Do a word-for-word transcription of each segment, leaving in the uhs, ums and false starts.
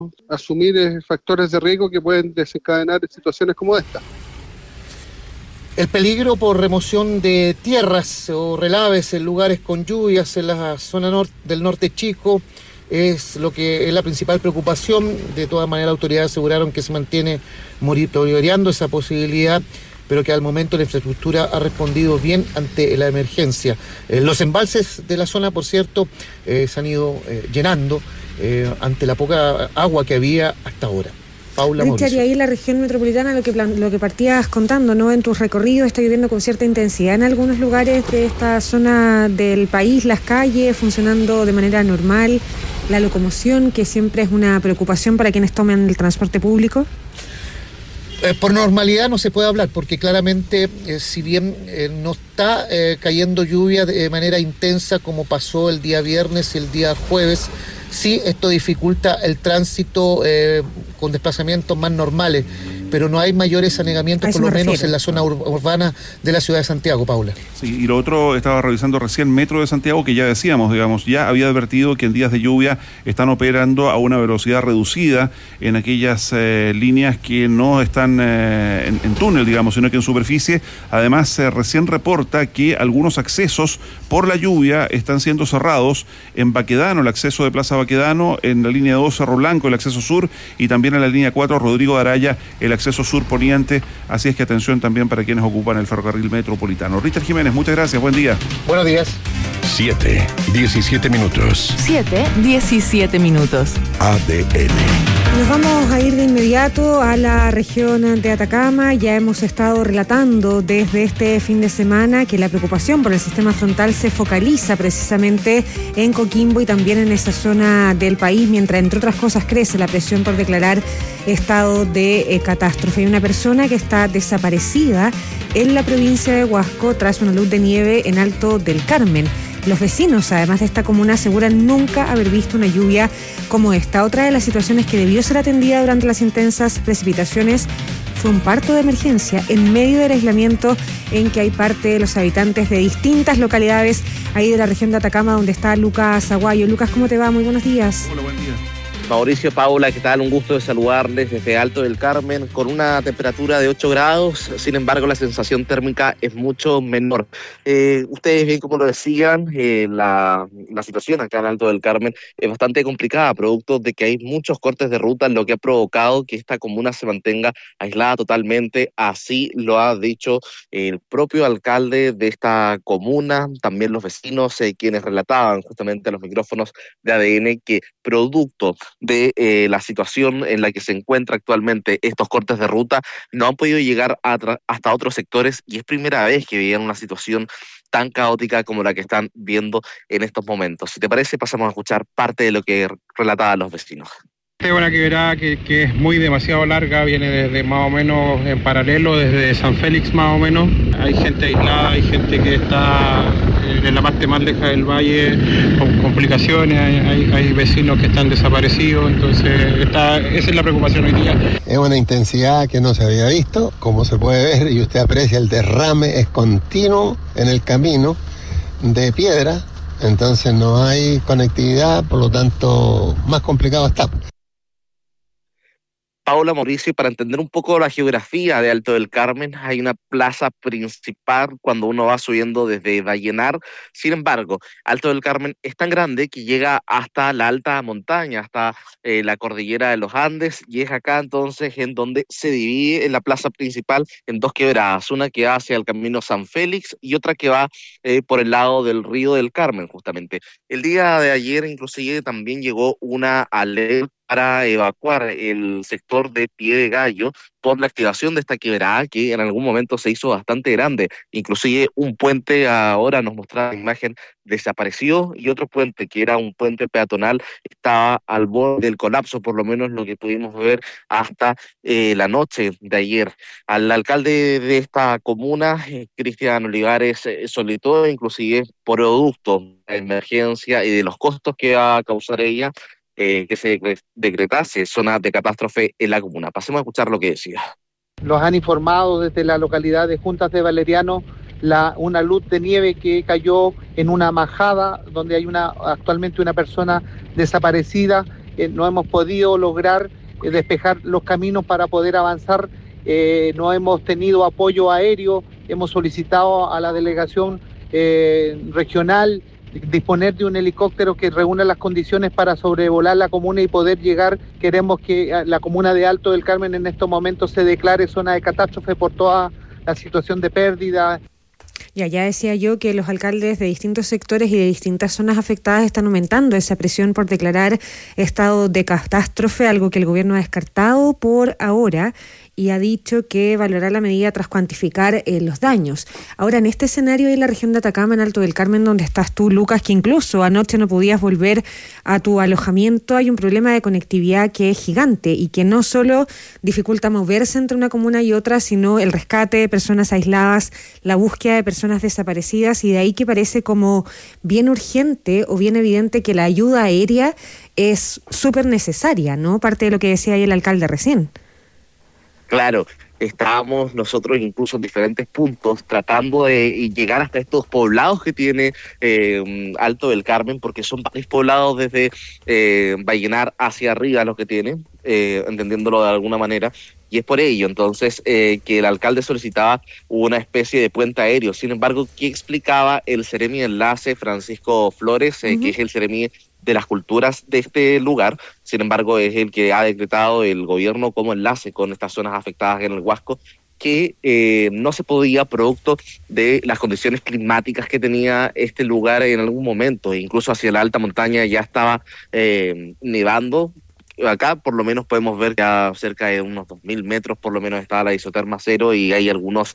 asumir eh, factores de riesgo que pueden desencadenar situaciones como esta. El peligro por remoción de tierras o relaves en lugares con lluvias en la zona norte del norte chico es lo que es la principal preocupación. De todas maneras, las autoridades aseguraron que se mantiene monitoreando esa posibilidad, pero que al momento la infraestructura ha respondido bien ante la emergencia. Eh, los embalses de la zona, por cierto, eh, se han ido eh, llenando eh, ante la poca agua que había hasta ahora. Paula Richard, y ahí en la región metropolitana, lo que plan, lo que partías contando, ¿no? En tus recorridos está lloviendo con cierta intensidad en algunos lugares de esta zona del país, las calles funcionando de manera normal, la locomoción, que siempre es una preocupación para quienes toman el transporte público. Eh, por normalidad no se puede hablar, porque claramente, eh, si bien eh, no está eh, cayendo lluvia de manera intensa como pasó el día viernes y el día jueves, sí, esto dificulta el tránsito eh, con desplazamientos más normales, pero no hay mayores anegamientos, por lo menos refiero. en la zona ur- urbana de la ciudad de Santiago, Paula. Sí, y lo otro, estaba revisando recién Metro de Santiago, que ya decíamos, digamos, ya había advertido que en días de lluvia están operando a una velocidad reducida en aquellas eh, líneas que no están eh, en, en túnel, digamos, sino que en superficie. Además, eh, recién reporta que algunos accesos por la lluvia están siendo cerrados en Baquedano, el acceso de Plaza Baquedano, en la línea dos Cerro Blanco, el acceso sur, y también en la línea cuatro Rodrigo de Araya, el acceso sur poniente. Así es que atención también para quienes ocupan el ferrocarril metropolitano. Richard Jiménez, muchas gracias, buen día. Buenos días. siete, diecisiete minutos. siete, diecisiete minutos. A D N. Nos vamos a ir de inmediato a la región de Atacama. Ya hemos estado relatando desde este fin de semana que la preocupación por el sistema frontal se focaliza precisamente en Coquimbo y también en esa zona del país, mientras entre otras cosas crece la presión por declarar estado de eh, catástrofe. Hay una persona que está desaparecida en la provincia de Huasco tras una luz de nieve en Alto del Carmen. Los vecinos, además de esta comuna, aseguran nunca haber visto una lluvia como esta. Otra de las situaciones que debió ser atendida durante las intensas precipitaciones fue un parto de emergencia en medio del aislamiento en que hay parte de los habitantes de distintas localidades ahí de la región de Atacama, donde está Lucas Aguayo. Lucas, ¿cómo te va? Muy buenos días. Hola, buen día. Mauricio, Paula, ¿qué tal? Un gusto de saludarles desde Alto del Carmen, con una temperatura de ocho grados, sin embargo la sensación térmica es mucho menor. Eh, ustedes bien como lo decían, eh, la, la situación acá en Alto del Carmen es bastante complicada, producto de que hay muchos cortes de ruta, lo que ha provocado que esta comuna se mantenga aislada totalmente. Así lo ha dicho el propio alcalde de esta comuna, también los vecinos, eh, quienes relataban justamente a los micrófonos de A D N que producto de eh, la situación en la que se encuentra actualmente estos cortes de ruta, no han podido llegar a tra- hasta otros sectores, y es primera vez que vivían una situación tan caótica como la que están viendo en estos momentos. Si te parece, pasamos a escuchar parte de lo que relataban los vecinos. Es una quebrada que, que es muy demasiado larga, viene desde más o menos en paralelo, desde San Félix más o menos. Hay gente aislada, hay gente que está en la parte más lejana del valle con complicaciones, hay, hay, hay vecinos que están desaparecidos, entonces está, esa es la preocupación hoy día. Es una intensidad que no se había visto, como se puede ver, y usted aprecia el derrame, es continuo en el camino de piedra, entonces no hay conectividad, por lo tanto más complicado está. Paula, Mauricio, para entender un poco la geografía de Alto del Carmen, hay una plaza principal cuando uno va subiendo desde Vallenar. Sin embargo, Alto del Carmen es tan grande que llega hasta la alta montaña, hasta eh, la cordillera de los Andes, y es acá entonces en donde se divide en la plaza principal en dos quebradas, una que va hacia el camino San Félix y otra que va eh, por el lado del río del Carmen, justamente. El día de ayer inclusive también llegó una alerta para evacuar el sector de Pie de Gallo por la activación de esta quebrada que en algún momento se hizo bastante grande. Inclusive un puente, ahora nos mostraba la imagen, desapareció, y otro puente que era un puente peatonal estaba al borde del colapso, por lo menos lo que pudimos ver hasta eh, la noche de ayer. Al alcalde de esta comuna, eh, Cristian Olivares, eh, solicitó inclusive producto de emergencia y de los costos que va a causar ella, Eh, que se decretase zona de catástrofe en la comuna. Pasemos a escuchar lo que decía. Los han informado desde la localidad de Juntas de Valeriano la, una luz de nieve que cayó en una majada donde hay una actualmente una persona desaparecida eh, no hemos podido lograr eh, despejar los caminos para poder avanzar, eh, no hemos tenido apoyo aéreo, hemos solicitado a la delegación eh, regional disponer de un helicóptero que reúna las condiciones para sobrevolar la comuna y poder llegar. Queremos que la comuna de Alto del Carmen en estos momentos se declare zona de catástrofe por toda la situación de pérdida. Ya, ya decía yo que los alcaldes de distintos sectores y de distintas zonas afectadas están aumentando esa presión por declarar estado de catástrofe, algo que el gobierno ha descartado por ahora y ha dicho que valorará la medida tras cuantificar eh, los daños. Ahora, en este escenario de la región de Atacama, en Alto del Carmen, donde estás tú, Lucas, que incluso anoche no podías volver a tu alojamiento, hay un problema de conectividad que es gigante y que no solo dificulta moverse entre una comuna y otra, sino el rescate de personas aisladas, la búsqueda de personas desaparecidas, y de ahí que parece como bien urgente o bien evidente que la ayuda aérea es súper necesaria, ¿no? Parte de lo que decía ahí el alcalde recién. Claro, estábamos nosotros incluso en diferentes puntos tratando de llegar hasta estos poblados que tiene eh, Alto del Carmen, porque son varios poblados desde eh, Vallenar hacia arriba los que tiene, eh, entendiéndolo de alguna manera, y es por ello entonces eh, que el alcalde solicitaba una especie de puente aéreo. Sin embargo, ¿qué explicaba el Seremi de Enlace, Francisco Flores, eh, uh-huh. que es el Seremi de las culturas de este lugar? Sin embargo, es el que ha decretado el gobierno como enlace con estas zonas afectadas en el Huasco, que eh, no se podía, producto de las condiciones climáticas que tenía este lugar en algún momento, e incluso hacia la alta montaña ya estaba eh, nevando. Acá por lo menos podemos ver que a cerca de unos dos mil metros por lo menos estaba la isoterma cero, y hay algunos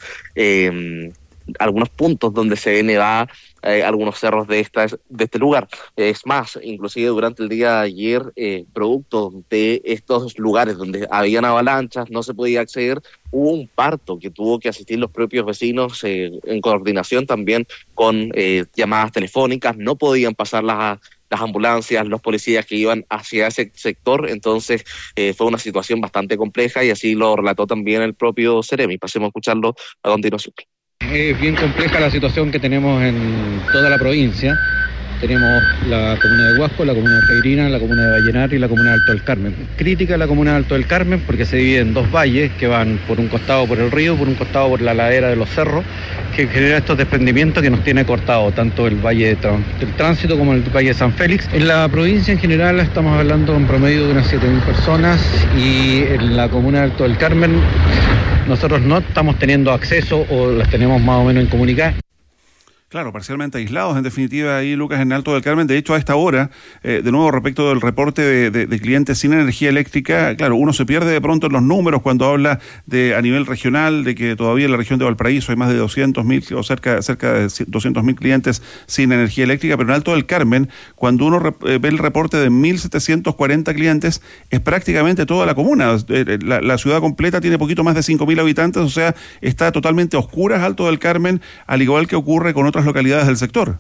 eh, algunos puntos donde se ve nevada eh, algunos cerros de esta de este lugar. Es más, inclusive durante el día de ayer, eh, producto de estos lugares donde habían avalanchas, no se podía acceder, hubo un parto que tuvo que asistir los propios vecinos eh, en coordinación también con eh, llamadas telefónicas. No podían pasar las las ambulancias, los policías que iban hacia ese sector, entonces eh, fue una situación bastante compleja, y así lo relató también el propio Seremi. Pasemos a escucharlo a continuación. Es bien compleja la situación que tenemos en toda la provincia. Tenemos la comuna de Huasco, la comuna de Peregrina, la comuna de Vallenar y la comuna de Alto del Carmen. Crítica la comuna de Alto del Carmen porque se divide en dos valles que van por un costado por el río, por un costado por la ladera de los cerros, que genera estos desprendimientos que nos tiene cortado tanto el Valle de Tr- del Tránsito como el Valle de San Félix. En la provincia en general estamos hablando en promedio de unas siete mil personas, y en la comuna de Alto del Carmen nosotros no estamos teniendo acceso o las tenemos más o menos incomunicadas. Claro, parcialmente aislados, en definitiva, ahí, Lucas, en Alto del Carmen. De hecho, a esta hora, eh, de nuevo, respecto del reporte de, de, de clientes sin energía eléctrica, claro, uno se pierde de pronto en los números cuando habla de a nivel regional, de que todavía en la región de Valparaíso hay más de doscientos mil o cerca, cerca de doscientos mil clientes sin energía eléctrica, pero en Alto del Carmen, cuando uno rep- ve el reporte de mil setecientos cuarenta clientes, es prácticamente toda la comuna. La, la ciudad completa tiene poquito más de cinco mil habitantes, o sea, está totalmente a oscuras Alto del Carmen, al igual que ocurre con otras localidades del sector.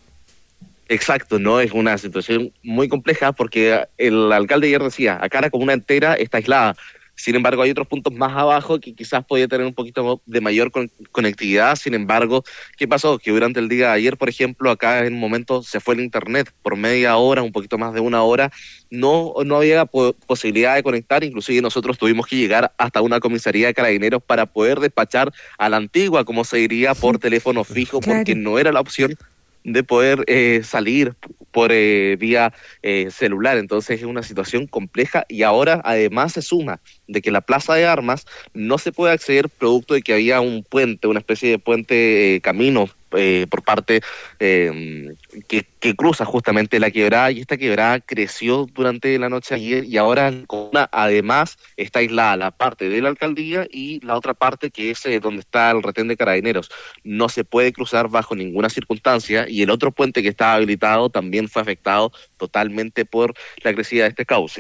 Exacto, no es una situación muy compleja porque el alcalde ayer decía, acá la comuna entera está aislada. Sin embargo, hay otros puntos más abajo que quizás podía tener un poquito de mayor con- conectividad. Sin embargo, ¿qué pasó? Que durante el día de ayer, por ejemplo, acá en un momento se fue el internet por media hora, un poquito más de una hora. No, no había po- posibilidad de conectar. Inclusive nosotros tuvimos que llegar hasta una comisaría de carabineros para poder despachar a la antigua, como se diría, por teléfono fijo, Claro. porque no era la opción de poder eh, salir por eh, vía eh, celular. Entonces es una situación compleja, y ahora además se suma de que la plaza de armas no se puede acceder producto de que había un puente, una especie de puente eh, camino eh, por parte eh, que, que cruza justamente la quebrada, y esta quebrada creció durante la noche de ayer, y ahora la comuna además está aislada la parte de la alcaldía y la otra parte que es eh, donde está el retén de carabineros. No se puede cruzar bajo ninguna circunstancia, y el otro puente que estaba habilitado también fue afectado totalmente por la crecida de este cauce.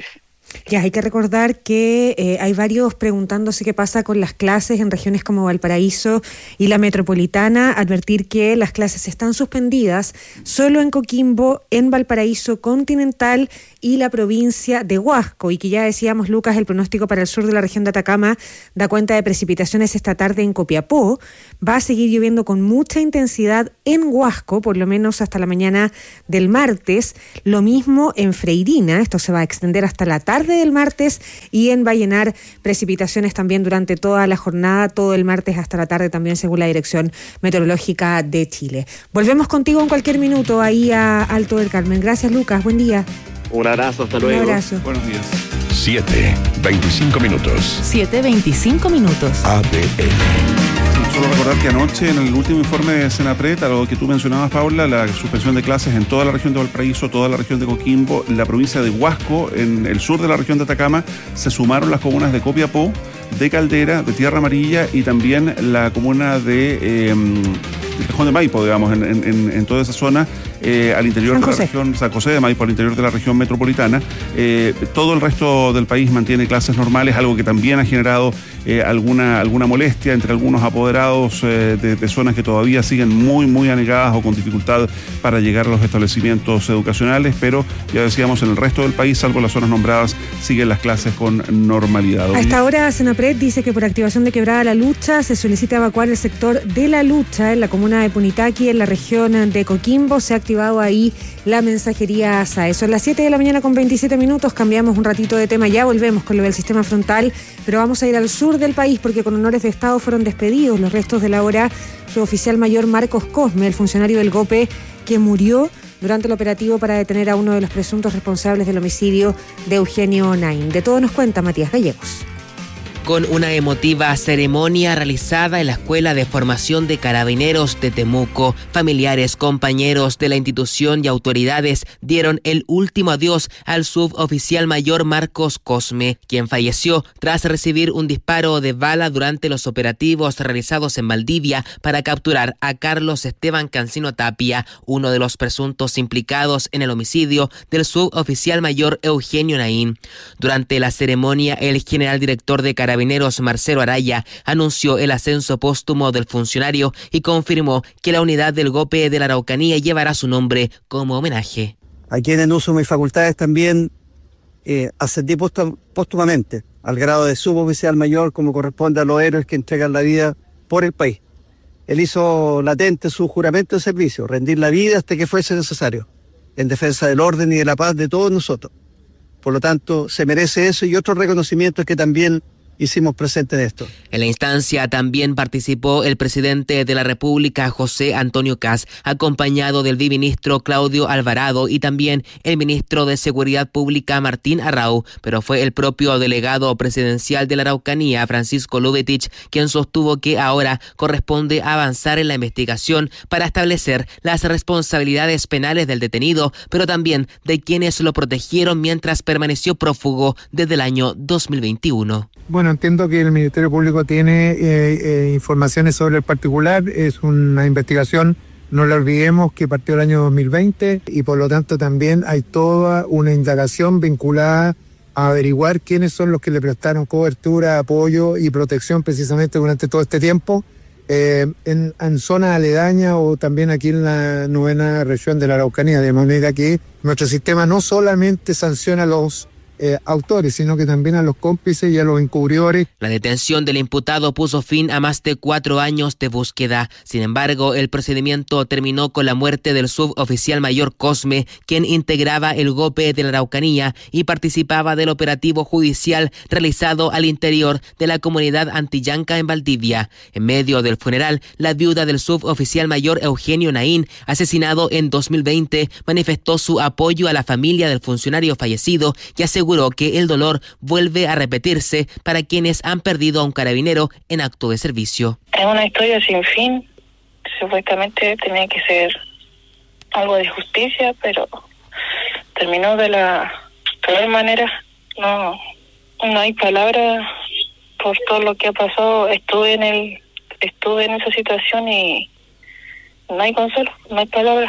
Ya, hay que recordar que eh, hay varios preguntándose qué pasa con las clases en regiones como Valparaíso y la metropolitana. Advertir que las clases están suspendidas solo en Coquimbo, en Valparaíso continental y la provincia de Huasco. Y que ya decíamos, Lucas, el pronóstico para el sur de la región de Atacama da cuenta de precipitaciones esta tarde en Copiapó. Va a seguir lloviendo con mucha intensidad en Huasco, por lo menos hasta la mañana del martes. Lo mismo en Freirina, esto se va a extender hasta la tarde del martes, y en Vallenar precipitaciones también durante toda la jornada, todo el martes hasta la tarde también, según la Dirección Meteorológica de Chile. Volvemos contigo en cualquier minuto ahí a Alto del Carmen. Gracias, Lucas, buen día. Un abrazo, hasta luego. Un abrazo. Buenos días. siete, veinticinco minutos. siete veinticinco minutos. A D N. Solo recordar que anoche, en el último informe de Senapred, a lo que tú mencionabas, Paula, la suspensión de clases en toda la región de Valparaíso, toda la región de Coquimbo, la provincia de Huasco, en el sur de la región de Atacama, se sumaron las comunas de Copiapó, de Caldera, de Tierra Amarilla y también la comuna de eh, el Cajón de Maipo, digamos, en, en, en toda esa zona, eh, al interior San de la José. región, San José de Maipo, al interior de la región metropolitana. Eh, todo el resto del país mantiene clases normales, algo que también ha generado eh, alguna, alguna molestia entre algunos apoderados eh, de, de zonas que todavía siguen muy, muy anegadas o con dificultad para llegar a los establecimientos educacionales, pero ya decíamos, en el resto del país, salvo las zonas nombradas, siguen las clases con normalidad. A esta hora, Senapred dice que por activación de Quebrada La Lucha se solicita evacuar el sector de La Lucha en la comuna de Punitaqui, en la región de Coquimbo. Se ha activado ahí la mensajería S A E. Son las siete de la mañana con veintisiete minutos. Cambiamos un ratito de tema, ya volvemos con lo del sistema frontal, pero vamos a ir al sur del país porque con honores de Estado fueron despedidos los restos del ahora suboficial mayor Marcos Cosme, el funcionario del GOPE que murió durante el operativo para detener a uno de los presuntos responsables del homicidio de Eugenio Naín. De todo nos cuenta Matías Gallegos. Con una emotiva ceremonia realizada en la Escuela de Formación de Carabineros de Temuco, familiares, compañeros de la institución y autoridades dieron el último adiós al suboficial mayor Marcos Cosme, quien falleció tras recibir un disparo de bala durante los operativos realizados en Valdivia para capturar a Carlos Esteban Cancino Tapia, uno de los presuntos implicados en el homicidio del suboficial mayor Eugenio Naín. Durante la ceremonia, el general director de Carabineros Carabineros Marcelo Araya anunció el ascenso póstumo del funcionario y confirmó que la unidad del GOPE de la Araucanía llevará su nombre como homenaje. A quien en uso de mis facultades también eh, ascendí póstumamente al grado de suboficial mayor, como corresponde a los héroes que entregan la vida por el país. Él hizo latente su juramento de servicio, rendir la vida hasta que fuese necesario, en defensa del orden y de la paz de todos nosotros. Por lo tanto, se merece eso y otros reconocimientos que también hicimos presente en esto. En la instancia también participó el presidente de la República, José Antonio Kast, acompañado del viceministro Claudio Alvarado y también el ministro de Seguridad Pública, Martín Arrau, pero fue el propio delegado presidencial de la Araucanía, Francisco Lubetich, quien sostuvo que ahora corresponde avanzar en la investigación para establecer las responsabilidades penales del detenido, pero también de quienes lo protegieron mientras permaneció prófugo desde el año dos mil veintiuno. Bueno, entiendo que el Ministerio Público tiene eh, eh, informaciones sobre el particular, es una investigación, no la olvidemos, que partió el año dos mil veinte y por lo tanto también hay toda una indagación vinculada a averiguar quiénes son los que le prestaron cobertura, apoyo y protección precisamente durante todo este tiempo eh, en, en zonas aledañas o también aquí en la novena región de la Araucanía, de manera que nuestro sistema no solamente sanciona a los Eh, autores, sino que también a los cómplices y a los encubridores. La detención del imputado puso fin a más de cuatro años de búsqueda. Sin embargo, el procedimiento terminó con la muerte del suboficial mayor Cosme, quien integraba el GOPE de la Araucanía y participaba del operativo judicial realizado al interior de la comunidad antillanca en Valdivia. En medio del funeral, la viuda del suboficial mayor Eugenio Naín, asesinado en dos mil veinte, manifestó su apoyo a la familia del funcionario fallecido y aseguró que el dolor vuelve a repetirse para quienes han perdido a un carabinero en acto de servicio. Es una historia sin fin. Supuestamente tenía que ser algo de justicia, pero terminó de la peor manera. No, no hay palabras por todo lo que ha pasado. Estuve en el, estuve en esa situación y no hay consuelo, no hay palabras.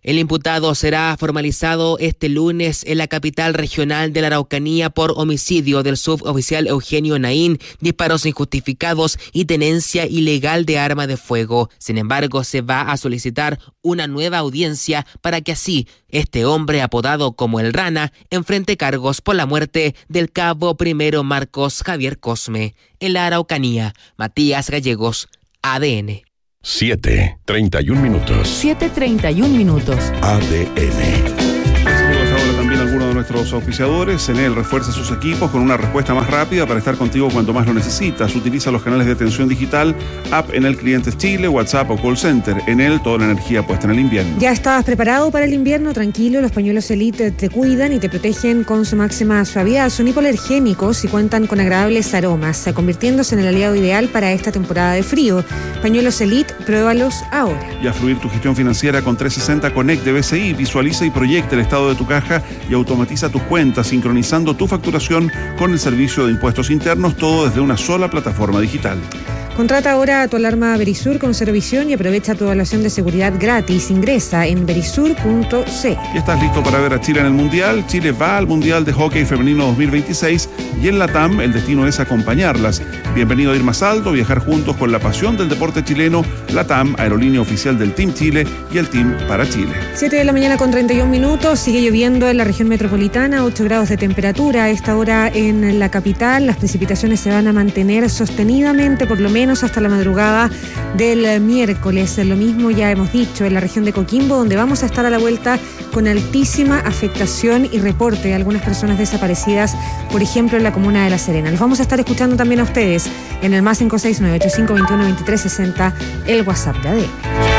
El imputado será formalizado este lunes en la capital regional de la Araucanía por homicidio del suboficial Eugenio Naín, disparos injustificados y tenencia ilegal de arma de fuego. Sin embargo, se va a solicitar una nueva audiencia para que así este hombre, apodado como el Rana, enfrente cargos por la muerte del cabo primero Marcos Javier Cosme. En la Araucanía, Matías Gallegos, A D N. siete, treinta y un minutos. siete treinta y un minutos. A D N. Ahora también algunos de nuestros auspiciadores. Enel refuerza sus equipos con una respuesta más rápida para estar contigo cuando más lo necesitas. Utiliza los canales de atención digital, app Enel Clientes Chile, WhatsApp o call center. Enel, toda la energía puesta en el invierno. ¿Ya estabas preparado para el invierno? Tranquilo, los pañuelos Elite te cuidan y te protegen con su máxima suavidad. Son hipoalergénicos y cuentan con agradables aromas, convirtiéndose en el aliado ideal para esta temporada de frío. Pañuelos Elite, pruébalos ahora. Y a fluir tu gestión financiera con trescientos sesenta Connect de B C I. Visualiza y proyecta el estado de tu caja y automatiza tus cuentas, sincronizando tu facturación con el servicio de impuestos internos, todo desde una sola plataforma digital. Contrata ahora tu alarma Verisur con cero visión y aprovecha tu evaluación de seguridad gratis. Ingresa en verisur punto c. ¿Y estás listo para ver a Chile en el Mundial? Chile va al Mundial de Hockey Femenino dos mil veintiséis y en la T A M el destino es acompañarlas. Bienvenido a ir más alto, viajar juntos con la pasión del deporte chileno. La T A M, aerolínea oficial del Team Chile y el Team para Chile. siete de la mañana con treinta y un minutos. Sigue lloviendo en la región metropolitana, ocho grados de temperatura. A esta hora en la capital las precipitaciones se van a mantener sostenidamente por lo menos hasta la madrugada del miércoles. Lo mismo ya hemos dicho en la región de Coquimbo, donde vamos a estar a la vuelta con altísima afectación y reporte de algunas personas desaparecidas, por ejemplo en la comuna de La Serena. Los vamos a estar escuchando también a ustedes en el más cinco seis nueve ocho cinco dos uno dos tres seis cero, el WhatsApp de A D N.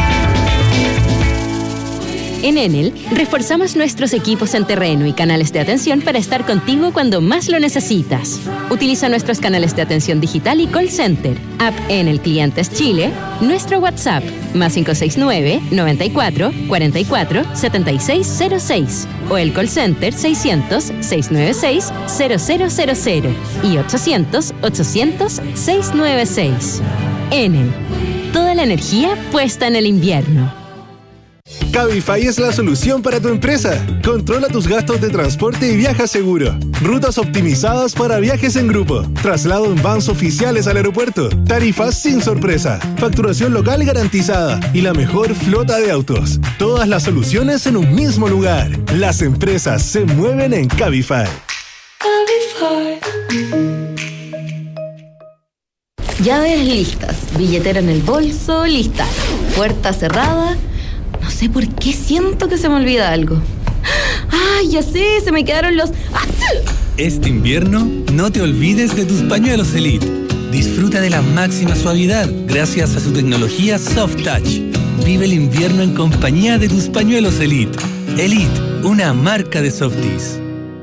En Enel, reforzamos nuestros equipos en terreno y canales de atención para estar contigo cuando más lo necesitas. Utiliza nuestros canales de atención digital y call center, app Enel Clientes Chile, nuestro WhatsApp, más cinco seis nueve, noventa y cuatro, cuarenta y cuatro, setenta y seis cero seis, o el call center seiscientos, seiscientos noventa y seis, cero cero cero cero y ochocientos, ochocientos, seiscientos noventa y seis. Enel, toda la energía puesta en el invierno. Cabify es la solución para tu empresa. Controla tus gastos de transporte y viaja seguro. Rutas optimizadas para viajes en grupo. Traslado en vans oficiales al aeropuerto. Tarifas sin sorpresa. Facturación local garantizada. Y la mejor flota de autos. Todas las soluciones en un mismo lugar. Las empresas se mueven en Cabify. Cabify. Llaves listas. Billetera en el bolso, lista. Puerta cerrada. No sé por qué siento que se me olvida algo. ¡Ay, ya sé! Se me quedaron los... Este invierno, no te olvides de tus pañuelos Elite. Disfruta de la máxima suavidad gracias a su tecnología Soft Touch. Vive el invierno en compañía de tus pañuelos Elite. Elite, una marca de Softies.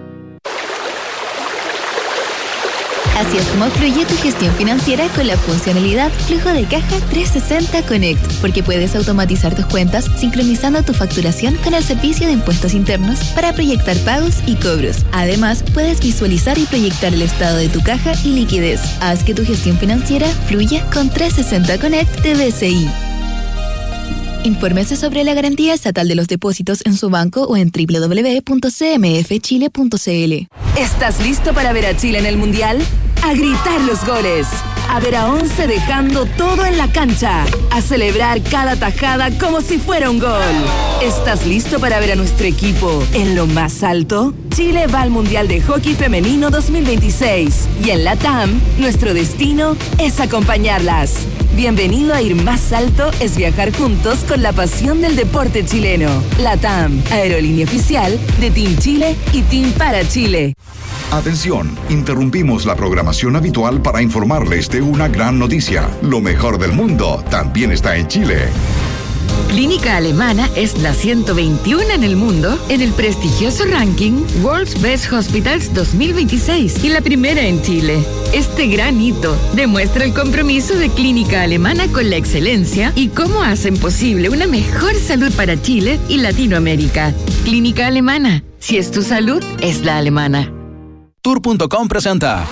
Así es como fluye tu gestión financiera con la funcionalidad Flujo de Caja trescientos sesenta Connect, porque puedes automatizar tus cuentas sincronizando tu facturación con el servicio de impuestos internos para proyectar pagos y cobros. Además, puedes visualizar y proyectar el estado de tu caja y liquidez. Haz que tu gestión financiera fluya con trescientos sesenta Connect de B C I. Infórmese sobre la garantía estatal de los depósitos en su banco o en doble u doble u doble u punto c m f chile punto c l. ¿Estás listo para ver a Chile en el Mundial? A gritar los goles, a ver a once dejando todo en la cancha, a celebrar cada tajada como si fuera un gol. ¿Estás listo para ver a nuestro equipo en lo más alto? Chile va al Mundial de Hockey Femenino dos mil veintiséis y en la T A M nuestro destino es acompañarlas. Bienvenido a Ir Más Alto es viajar juntos con la pasión del deporte chileno. La T A M, aerolínea oficial de Team Chile y Team para Chile. Atención, interrumpimos la programación habitual para informarles de una gran noticia. Lo mejor del mundo también está en Chile. Clínica Alemana es la ciento veintiuno en el mundo en el prestigioso ranking World's Best Hospitals dos mil veintiséis y la primera en Chile. Este gran hito demuestra el compromiso de Clínica Alemana con la excelencia y cómo hacen posible una mejor salud para Chile y Latinoamérica. Clínica Alemana, si es tu salud, es la alemana. Tour punto com presenta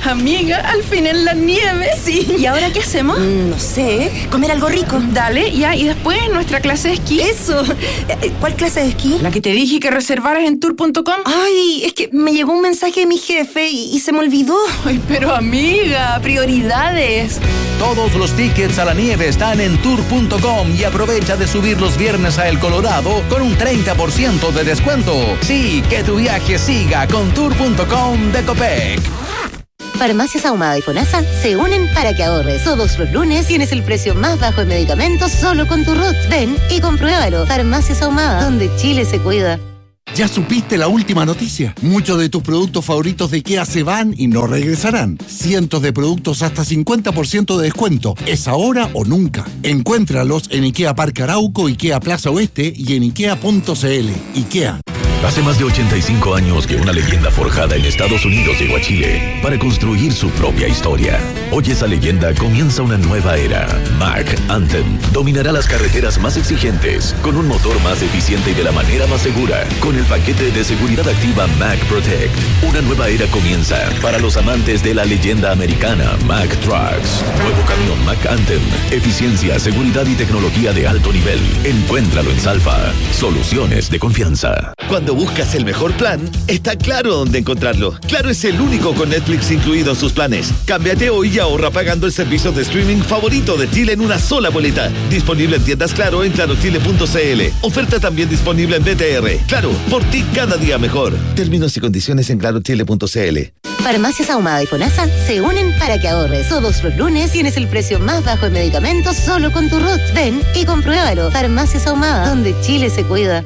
Amiga, al fin en la nieve. Sí. ¿Y ahora qué hacemos? Mm, no sé. Comer algo rico. Dale, ya. Y después nuestra clase de esquí. Eso. ¿Cuál clase de esquí? La que te dije que reservaras en tour punto com. Ay, es que me llegó un mensaje de mi jefe y, y se me olvidó. Ay, pero amiga, prioridades. Todos los tickets a la nieve están en tour punto com y aprovecha de subir los viernes a El Colorado con un treinta por ciento de descuento. Sí, que tu viaje siga con tour punto com de Copec. Farmacias Ahumada y FONASA se unen para que ahorres. Todos los lunes tienes el precio más bajo en medicamentos solo con tu R U T. Ven y compruébalo. Farmacias Ahumada, donde Chile se cuida. ¿Ya supiste la última noticia? Muchos de tus productos favoritos de IKEA se van y no regresarán. Cientos de productos hasta cincuenta por ciento de descuento. ¿Es ahora o nunca? Encuéntralos en IKEA Parque Arauco, IKEA Plaza Oeste y en ikea punto cl. IKEA. Hace más de ochenta y cinco años que una leyenda forjada en Estados Unidos llegó a Chile para construir su propia historia. Hoy esa leyenda comienza una nueva era. Mack Anthem dominará las carreteras más exigentes con un motor más eficiente y de la manera más segura. Con el paquete de seguridad activa Mack Protect. Una nueva era comienza para los amantes de la leyenda americana Mack Trucks. Nuevo camión Mack Anthem. Eficiencia, seguridad y tecnología de alto nivel. Encuéntralo en Salfa. Soluciones de confianza. Cuando buscas el mejor plan, está claro dónde encontrarlo. Claro es el único con Netflix incluido en sus planes. Cámbiate hoy y ahorra pagando el servicio de streaming favorito de Chile en una sola boleta. Disponible en tiendas Claro en claro chile punto cl. Oferta también disponible en B T R. Claro, por ti cada día mejor. Términos y condiciones en claro chile punto cl. Farmacias Ahumada y FONASA se unen para que ahorres. Todos los lunes tienes el precio más bajo en medicamentos solo con tu R U T. Ven y compruébalo. Farmacias Ahumada, donde Chile se cuida.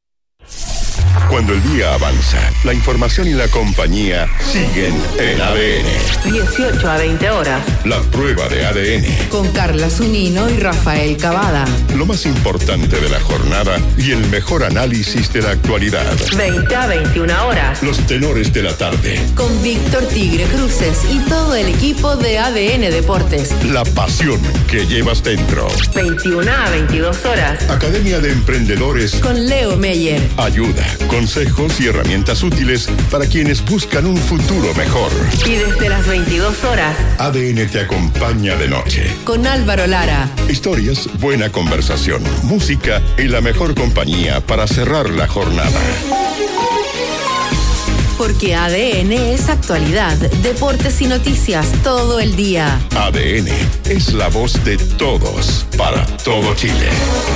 Cuando el día avanza, la información y la compañía siguen en A D N. dieciocho a veinte horas. La prueba de A D N. Con Carla Zunino y Rafael Cavada. Lo más importante de la jornada y el mejor análisis de la actualidad. veinte a veintiuna horas. Los tenores de la tarde. Con Víctor Tigre Cruces y todo el equipo de A D N Deportes. La pasión que llevas dentro. veintiuna a veintidós horas. Academia de Emprendedores. Con Leo Meyer. Ayuda, consejos y herramientas útiles para quienes buscan un futuro mejor. Y desde las veintidós horas. A D N te acompaña de noche. Con Álvaro Lara. Historias, buena conversación, música y la mejor compañía para cerrar la jornada. Porque A D N es actualidad, deportes y noticias todo el día. A D N es la voz de todos para todo Chile.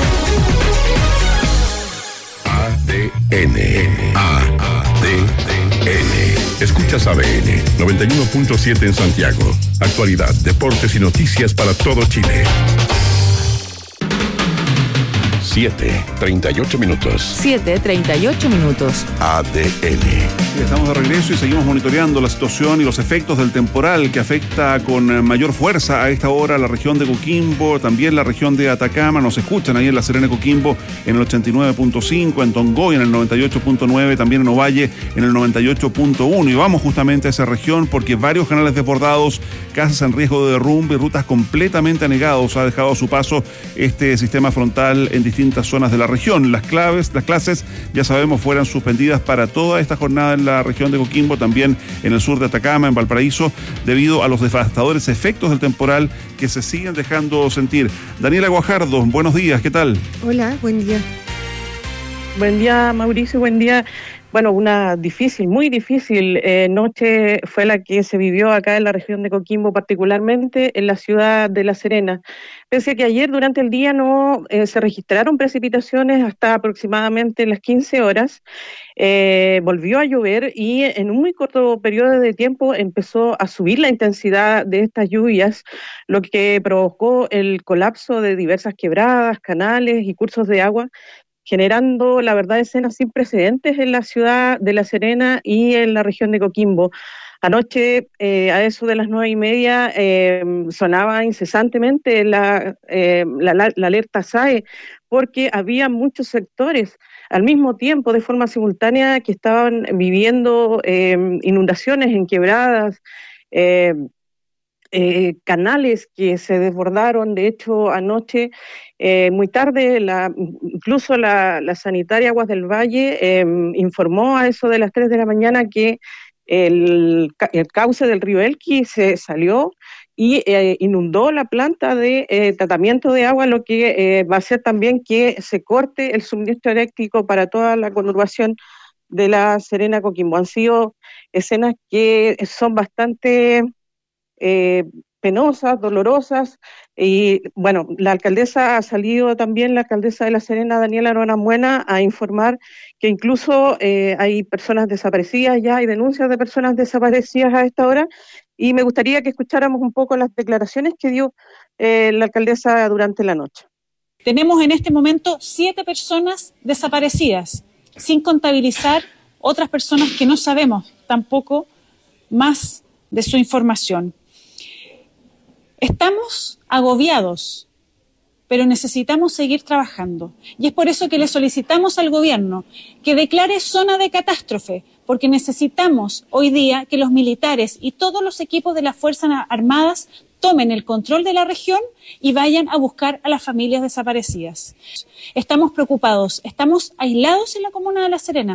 A D N. A D N. Escuchas A D N noventa y uno punto siete en Santiago. Actualidad, deportes y noticias para todo Chile. siete, treinta y ocho minutos. siete, treinta y ocho minutos. A D N. Estamos de regreso y seguimos monitoreando la situación y los efectos del temporal que afecta con mayor fuerza a esta hora la región de Coquimbo, también la región de Atacama. Nos escuchan ahí en La Serena, Coquimbo en el ochenta y nueve punto cinco, en Tongoy en el noventa y ocho punto nueve, también en Ovalle en el noventa y ocho punto uno. Y vamos justamente a esa región porque varios canales desbordados, casas en riesgo de derrumbe, rutas completamente anegados ha dejado a su paso este sistema frontal en distintas zonas de la región. Las claves, las clases, ya sabemos, fueron suspendidas para toda esta jornada en la región de Coquimbo, también en el sur de Atacama, en Valparaíso, debido a los devastadores efectos del temporal que se siguen dejando sentir. Daniela Guajardo, buenos días, ¿qué tal? Hola, buen día. Buen día, Mauricio, buen día. Bueno, una difícil, muy difícil eh, noche fue la que se vivió acá en la región de Coquimbo, particularmente en la ciudad de La Serena. Pese a que ayer durante el día no eh, se registraron precipitaciones hasta aproximadamente las quince horas, eh, volvió a llover y en un muy corto periodo de tiempo empezó a subir la intensidad de estas lluvias, lo que provocó el colapso de diversas quebradas, canales y cursos de agua, generando, la verdad, escenas sin precedentes en la ciudad de La Serena y en la región de Coquimbo. Anoche, eh, a eso de las nueve y media, eh, sonaba incesantemente la, eh, la, la, la alerta S A E, porque había muchos sectores al mismo tiempo, de forma simultánea, que estaban viviendo eh, inundaciones en quebradas, eh, Eh, canales que se desbordaron. De hecho, anoche, eh, muy tarde, la, incluso la, la sanitaria Aguas del Valle eh, informó a eso de las tres de la mañana que el, el cauce del río Elqui se salió y eh, inundó la planta de eh, tratamiento de agua, lo que eh, va a hacer también que se corte el suministro eléctrico para toda la conurbación de La Serena, Coquimbo. Han sido escenas que son bastante eh, penosas, dolorosas, y bueno, la alcaldesa ha salido también, la alcaldesa de La Serena, Daniela Norambuena, a informar que incluso eh, hay personas desaparecidas ya, hay denuncias de personas desaparecidas a esta hora, y me gustaría que escucháramos un poco las declaraciones que dio eh, la alcaldesa durante la noche. Tenemos en este momento siete personas desaparecidas, sin contabilizar otras personas que no sabemos tampoco más de su información. Estamos agobiados, pero necesitamos seguir trabajando. Y es por eso que le solicitamos al gobierno que declare zona de catástrofe, porque necesitamos hoy día que los militares y todos los equipos de las Fuerzas Armadas tomen el control de la región y vayan a buscar a las familias desaparecidas. Estamos preocupados, estamos aislados en la comuna de La Serena.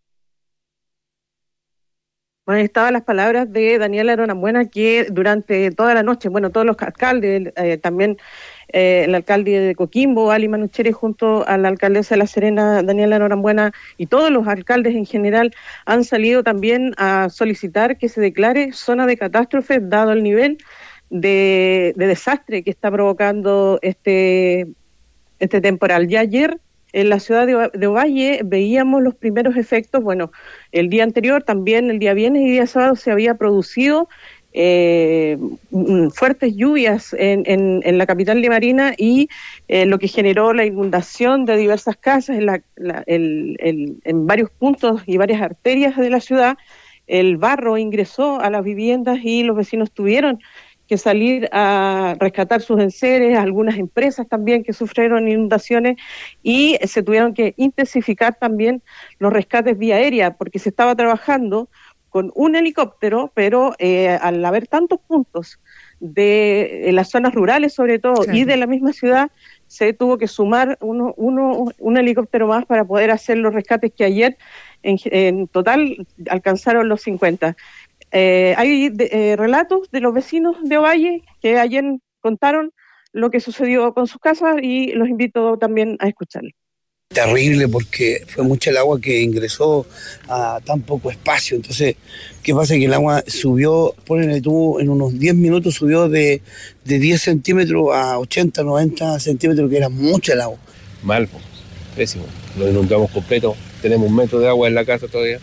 Bueno, estaban las palabras de Daniela Norambuena, que durante toda la noche, bueno, todos los alcaldes, eh, también eh, el alcalde de Coquimbo, Ali Manucheri, junto a la alcaldesa de La Serena, Daniela Norambuena, y todos los alcaldes en general, han salido también a solicitar que se declare zona de catástrofe, dado el nivel de, de desastre que está provocando este, este temporal. Ya ayer, en la ciudad de, de Ovalle, veíamos los primeros efectos. Bueno, el día anterior, también el día viernes y día sábado, se había producido eh, fuertes lluvias en, en, en la capital limarina, y eh, lo que generó la inundación de diversas casas en, la, la, el, el, en varios puntos y varias arterias de la ciudad. El barro ingresó a las viviendas y los vecinos tuvieron que salir a rescatar sus enseres, algunas empresas también que sufrieron inundaciones, y se tuvieron que intensificar también los rescates vía aérea, porque se estaba trabajando con un helicóptero, pero eh, al haber tantos puntos de, de las zonas rurales sobre todo, claro, y de la misma ciudad, se tuvo que sumar uno, uno, un helicóptero más para poder hacer los rescates que ayer en, en total alcanzaron los cincuenta. Eh, hay de, eh, relatos de los vecinos de Ovalle que ayer contaron lo que sucedió con sus casas, y los invito también a escucharlo. Terrible, porque fue mucha el agua que ingresó a tan poco espacio. Entonces, ¿qué pasa? Que el agua subió, ponele tú, en unos diez minutos subió de, de diez centímetros a ochenta, noventa centímetros, que era mucho el agua. Mal, pues, pésimo. Nos inundamos completo, tenemos un metro de agua en la casa todavía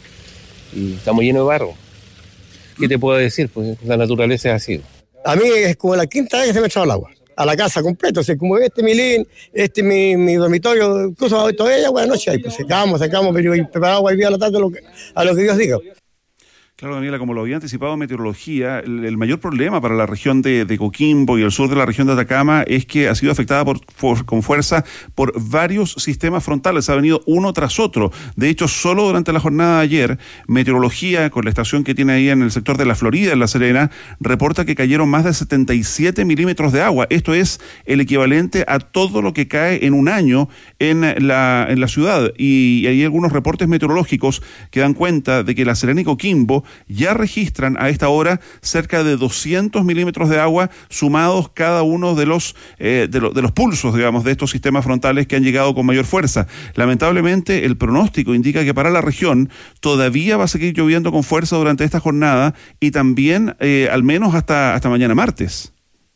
y estamos llenos de barro. ¿Qué te puedo decir? Pues la naturaleza es así. A mí es como la quinta vez que se me ha echado el agua. A la casa completa, o sea, como este mi living, este mi, mi dormitorio, incluso toda ella, buenas noches, ahí pues secamos, secamos, pero preparamos hoy día a la tarde a lo que, a lo que Dios diga. Claro, Daniela, como lo había anticipado Meteorología, el, el mayor problema para la región de, de Coquimbo y el sur de la región de Atacama es que ha sido afectada por, por, con fuerza por varios sistemas frontales. Ha venido uno tras otro. De hecho, solo durante la jornada de ayer, Meteorología, con la estación que tiene ahí en el sector de la Florida, en La Serena, reporta que cayeron más de setenta y siete milímetros de agua. Esto es el equivalente a todo lo que cae en un año en la, en la ciudad. Y hay algunos reportes meteorológicos que dan cuenta de que La Serena y Coquimbo ya registran a esta hora cerca de doscientos milímetros de agua, sumados cada uno de los, eh, de, lo, de los pulsos, digamos, de estos sistemas frontales que han llegado con mayor fuerza. Lamentablemente, el pronóstico indica que para la región todavía va a seguir lloviendo con fuerza durante esta jornada, y también eh, al menos hasta, hasta mañana martes.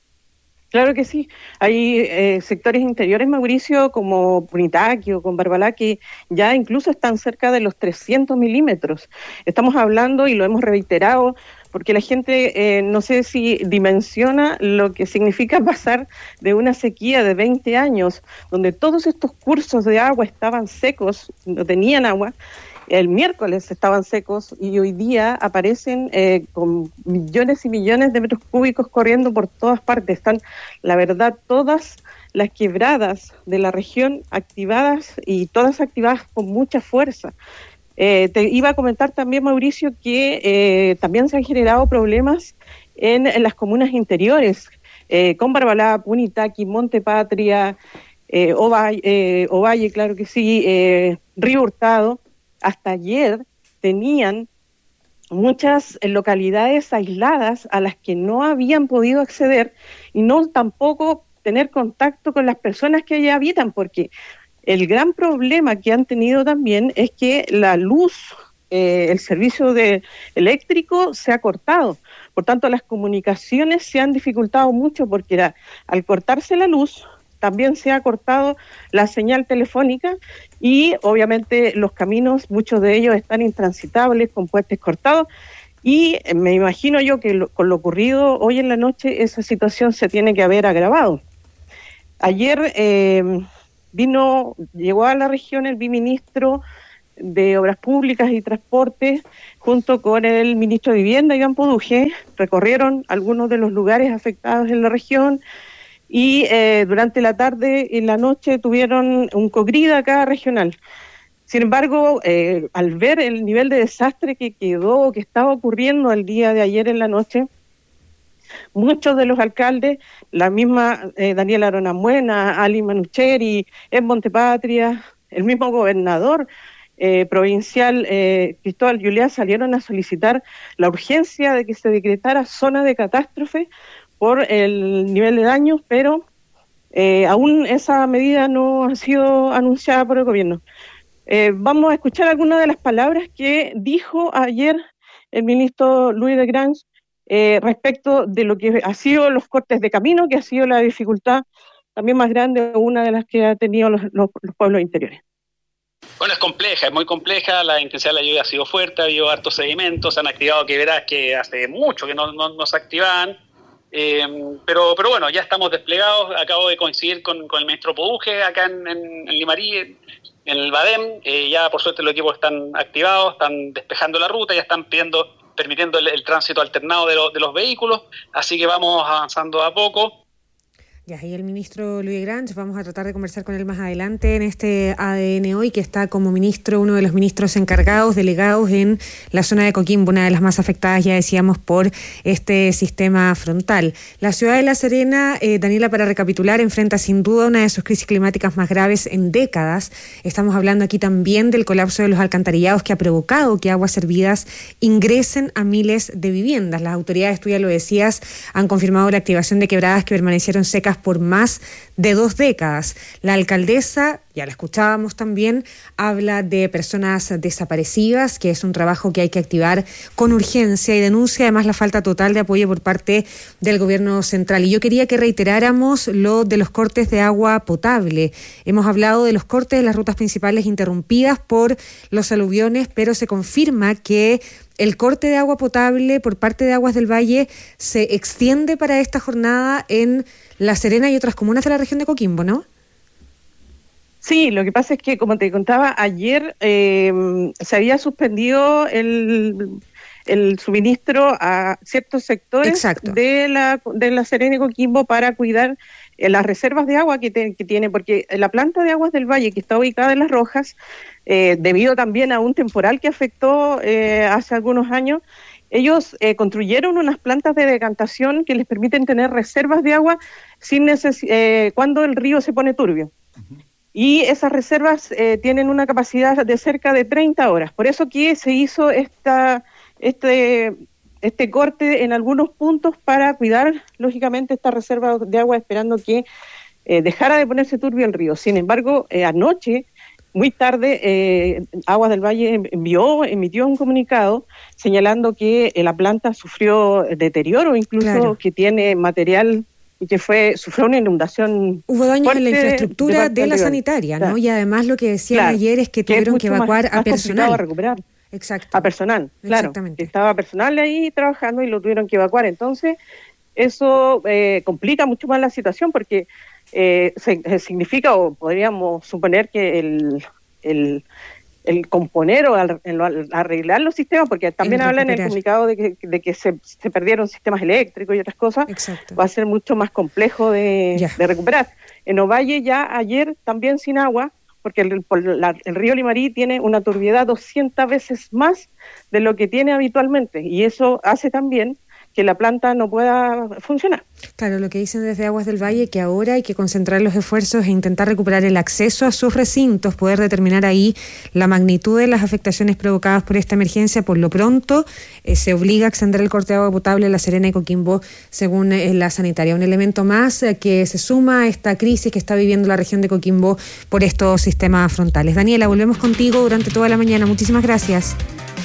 Claro que sí. Hay eh, sectores interiores, Mauricio, como Punitaqui o con Barbalá, que ya incluso están cerca de los trescientos milímetros. Estamos hablando, y lo hemos reiterado, porque la gente eh, no sé si dimensiona lo que significa pasar de una sequía de veinte años, donde todos estos cursos de agua estaban secos, no tenían agua. El miércoles estaban secos, y hoy día aparecen eh, con millones y millones de metros cúbicos corriendo por todas partes. Están, la verdad, todas las quebradas de la región activadas, y todas activadas con mucha fuerza. Eh, te iba a comentar también, Mauricio, que eh, también se han generado problemas en, en las comunas interiores, eh, con Barbalá, Punitaqui, Monte Patria, eh, Ovalle, eh, Ovalle, claro que sí, eh, Río Hurtado. Hasta ayer tenían muchas localidades aisladas a las que no habían podido acceder y no tampoco tener contacto con las personas que allá habitan, porque el gran problema que han tenido también es que la luz, eh, el servicio de eléctrico se ha cortado. Por tanto, las comunicaciones se han dificultado mucho porque la, al cortarse la luz, también se ha cortado la señal telefónica y obviamente los caminos, muchos de ellos están intransitables, con puentes cortados. Y me imagino yo que lo, con lo ocurrido hoy en la noche, esa situación se tiene que haber agravado. Ayer eh, vino, llegó a la región el viceministro de Obras Públicas y Transportes, junto con el ministro de Vivienda, Iván Poduje, recorrieron algunos de los lugares afectados en la región y eh, durante la tarde y la noche tuvieron un cocrida acá regional. Sin embargo, eh, al ver el nivel de desastre que quedó, que estaba ocurriendo el día de ayer en la noche, muchos de los alcaldes, la misma eh, Daniela Aronamuena, Ali Manucheri, en Montepatria, el mismo gobernador eh, provincial eh, Cristóbal Juliá salieron a solicitar la urgencia de que se decretara zona de catástrofe por el nivel de daños, pero eh, aún esa medida no ha sido anunciada por el gobierno. Eh, vamos a escuchar algunas de las palabras que dijo ayer el ministro Louis de Grange Eh, respecto de lo que ha sido los cortes de camino, que ha sido la dificultad también más grande, una de las que ha tenido los, los, los pueblos interiores. Bueno, es compleja, es muy compleja, la intensidad de la lluvia ha sido fuerte, ha habido hartos sedimentos, se han activado quebradas que hace mucho que no, no, no se activaban, eh, pero, pero bueno, ya estamos desplegados. Acabo de coincidir con, con el ministro Poduje acá en, en, en Limarí, en, en el Badem, eh, ya por suerte los equipos están activados, están despejando la ruta, ya están pidiendo permitiendo el, el tránsito alternado de, lo, de los vehículos, así que vamos avanzando a poco. Ya, y el ministro Louis Grange, vamos a tratar de conversar con él más adelante en este A D N Hoy, que está como ministro, uno de los ministros encargados, delegados en la zona de Coquimbo, una de las más afectadas, ya decíamos, por este sistema frontal. La ciudad de La Serena, eh, Daniela, para recapitular, enfrenta sin duda una de sus crisis climáticas más graves en décadas. Estamos hablando aquí también del colapso de los alcantarillados que ha provocado que aguas servidas ingresen a miles de viviendas. Las autoridades, tú ya lo decías, han confirmado la activación de quebradas que permanecieron secas por más de dos décadas. La alcaldesa, ya la escuchábamos también, habla de personas desaparecidas, que es un trabajo que hay que activar con urgencia, y denuncia además la falta total de apoyo por parte del gobierno central. Y yo quería que reiteráramos lo de los cortes de agua potable. Hemos hablado de los cortes de las rutas principales interrumpidas por los aluviones, pero se confirma que el corte de agua potable por parte de Aguas del Valle se extiende para esta jornada en La Serena y otras comunas de la región de Coquimbo, ¿no? Sí, lo que pasa es que, como te contaba, ayer eh, se había suspendido el, el suministro a ciertos sectores Exacto. de la de La Serena y Coquimbo para cuidar eh, las reservas de agua que, te, que tiene, porque la planta de Aguas del Valle, que está ubicada en Las Rojas, eh, debido también a un temporal que afectó eh, hace algunos años, ellos eh, construyeron unas plantas de decantación que les permiten tener reservas de agua sin neces- eh, cuando el río se pone turbio. Uh-huh. Y esas reservas eh, tienen una capacidad de cerca de treinta horas. Por eso que se hizo esta, este, este corte en algunos puntos para cuidar, lógicamente, esta reserva de agua, esperando que eh, dejara de ponerse turbio el río. Sin embargo, eh, anoche, muy tarde, eh, Aguas del Valle envió, emitió un comunicado señalando que eh, la planta sufrió deterioro, incluso claro. que tiene material y que fue sufrió una inundación. Hubo daños en la infraestructura de, de la sanitaria, ¿no? Y además lo que decían claro, ayer es que tuvieron que, que evacuar más, a más personal. A recuperar. Exacto. A personal, claro. Estaba personal ahí trabajando y lo tuvieron que evacuar. Entonces, eso eh, complica mucho más la situación porque eh, se, se significa, o podríamos suponer que el, el, el componer o al, el, al arreglar los sistemas, porque también habla en el comunicado de que, de que se, se perdieron sistemas eléctricos y otras cosas, Exacto. va a ser mucho más complejo de, de recuperar. En Ovalle ya ayer también sin agua, porque el, la, el río Limarí tiene una turbiedad doscientas veces más de lo que tiene habitualmente, y eso hace también que la planta no pueda funcionar. Claro, lo que dicen desde Aguas del Valle, que ahora hay que concentrar los esfuerzos e intentar recuperar el acceso a sus recintos, poder determinar ahí la magnitud de las afectaciones provocadas por esta emergencia. Por lo pronto, eh, se obliga a extender el corte de agua potable en La Serena y Coquimbo, según eh, la sanitaria. Un elemento más eh, que se suma a esta crisis que está viviendo la región de Coquimbo por estos sistemas frontales. Daniela, volvemos contigo durante toda la mañana. Muchísimas gracias.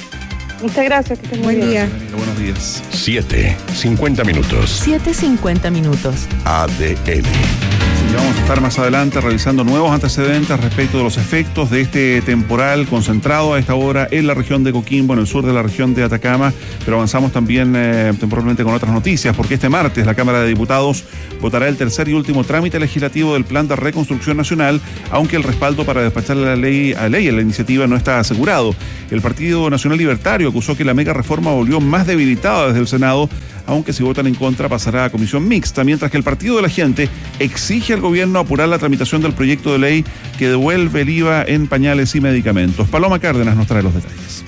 Muchas gracias. Que Buen muy día. bien. Buenos días. siete, cincuenta minutos. siete cincuenta minutos. A D N. Sí, vamos a estar más adelante revisando nuevos antecedentes respecto de los efectos de este temporal concentrado a esta hora en la región de Coquimbo, en el sur de la región de Atacama, pero avanzamos también eh, temporalmente con otras noticias, porque este martes la Cámara de Diputados votará el tercer y último trámite legislativo del Plan de Reconstrucción Nacional, aunque el respaldo para despachar la ley a ley en la iniciativa no está asegurado. El Partido Nacional Libertario acusó que la mega reforma volvió más debilitada desde el Senado, aunque si votan en contra pasará a comisión mixta, mientras que el Partido de la Gente exige al gobierno apurar la tramitación del proyecto de ley que devuelve el I V A en pañales y medicamentos. Paloma Cárdenas nos trae los detalles.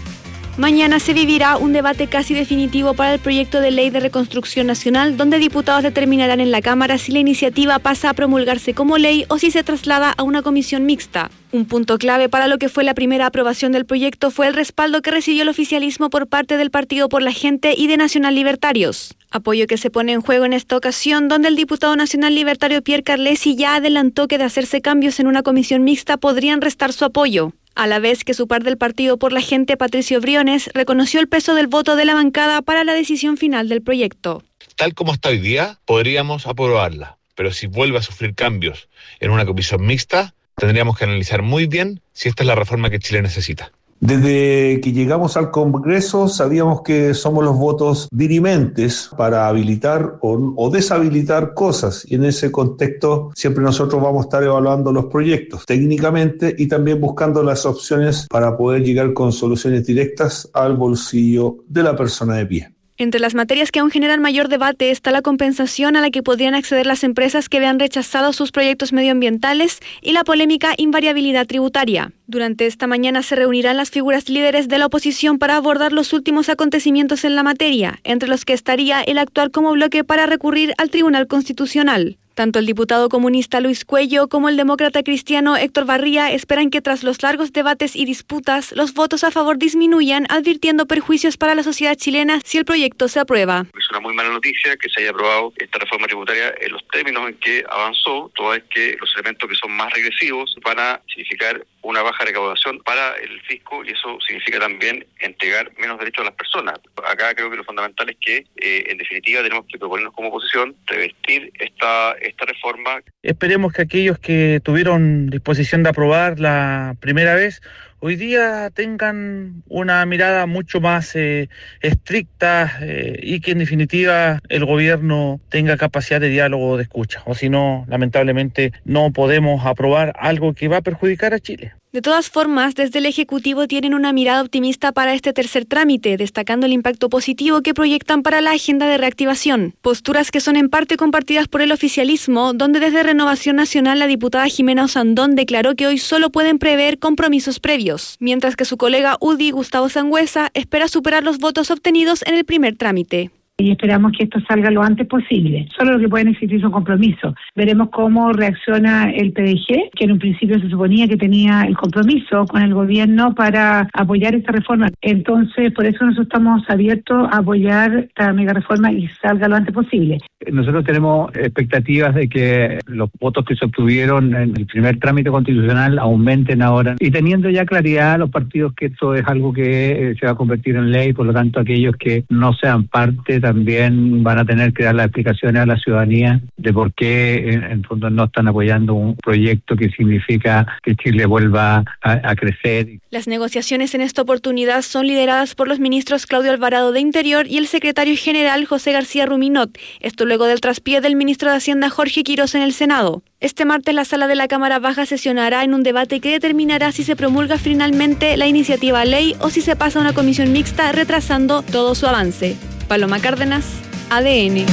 Mañana se vivirá un debate casi definitivo para el proyecto de ley de reconstrucción nacional, donde diputados determinarán en la Cámara si la iniciativa pasa a promulgarse como ley o si se traslada a una comisión mixta. Un punto clave para lo que fue la primera aprobación del proyecto fue el respaldo que recibió el oficialismo por parte del Partido por la Gente y de Nacional Libertarios. Apoyo que se pone en juego en esta ocasión, donde el diputado nacional libertario Pierre Carlesi ya adelantó que de hacerse cambios en una comisión mixta podrían restar su apoyo. A la vez que su par del Partido por la Gente, Patricio Briones, reconoció el peso del voto de la bancada para la decisión final del proyecto. Tal como está hoy día, podríamos aprobarla, pero si vuelve a sufrir cambios en una comisión mixta, tendríamos que analizar muy bien si esta es la reforma que Chile necesita. Desde que llegamos al Congreso sabíamos que somos los votos dirimentes para habilitar o, o deshabilitar cosas, y en ese contexto siempre nosotros vamos a estar evaluando los proyectos técnicamente y también buscando las opciones para poder llegar con soluciones directas al bolsillo de la persona de pie. Entre las materias que aún generan mayor debate está la compensación a la que podrían acceder las empresas que vean rechazados sus proyectos medioambientales y la polémica invariabilidad tributaria. Durante esta mañana se reunirán las figuras líderes de la oposición para abordar los últimos acontecimientos en la materia, entre los que estaría el actuar como bloque para recurrir al Tribunal Constitucional. Tanto el diputado comunista Luis Cuello como el demócrata cristiano Héctor Barría esperan que tras los largos debates y disputas, los votos a favor disminuyan, advirtiendo perjuicios para la sociedad chilena si el proyecto se aprueba. Es una muy mala noticia que se haya aprobado esta reforma tributaria en los términos en que avanzó, toda vez que los elementos que son más regresivos van a significar una baja recaudación para el fisco, y eso significa también entregar menos derechos a las personas. Acá creo que lo fundamental es que, eh, en definitiva, tenemos que proponernos como oposición revestir esta, esta reforma. Esperemos que aquellos que tuvieron disposición de aprobar la primera vez, hoy día tengan una mirada mucho más eh, estricta eh, y que en definitiva el gobierno tenga capacidad de diálogo, de escucha. O si no, lamentablemente no podemos aprobar algo que va a perjudicar a Chile. De todas formas, desde el Ejecutivo tienen una mirada optimista para este tercer trámite, destacando el impacto positivo que proyectan para la agenda de reactivación. Posturas que son en parte compartidas por el oficialismo, donde desde Renovación Nacional la diputada Jimena Osandón declaró que hoy solo pueden prever compromisos previos, mientras que su colega U D I, Gustavo Sangüesa, espera superar los votos obtenidos en el primer trámite. Y esperamos que esto salga lo antes posible. Solo lo que pueden existir son compromisos. Veremos cómo reacciona el P D G, que en un principio se suponía que tenía el compromiso con el gobierno para apoyar esta reforma. Entonces, por eso nosotros estamos abiertos a apoyar esta mega reforma y salga lo antes posible. Nosotros tenemos expectativas de que los votos que se obtuvieron en el primer trámite constitucional aumenten ahora. Y teniendo ya claridad los partidos que esto es algo que se va a convertir en ley, por lo tanto aquellos que no sean parte también van a tener que dar las explicaciones a la ciudadanía de por qué en el fondo no están apoyando un proyecto que significa que Chile vuelva a, a crecer. Las negociaciones en esta oportunidad son lideradas por los ministros Claudio Alvarado de Interior y el secretario general José García Ruminot, esto luego del traspié del ministro de Hacienda Jorge Quirós en el Senado. Este martes la sala de la Cámara Baja sesionará en un debate que determinará si se promulga finalmente la iniciativa a ley o si se pasa a una comisión mixta, retrasando todo su avance. Paloma Cárdenas, A D N.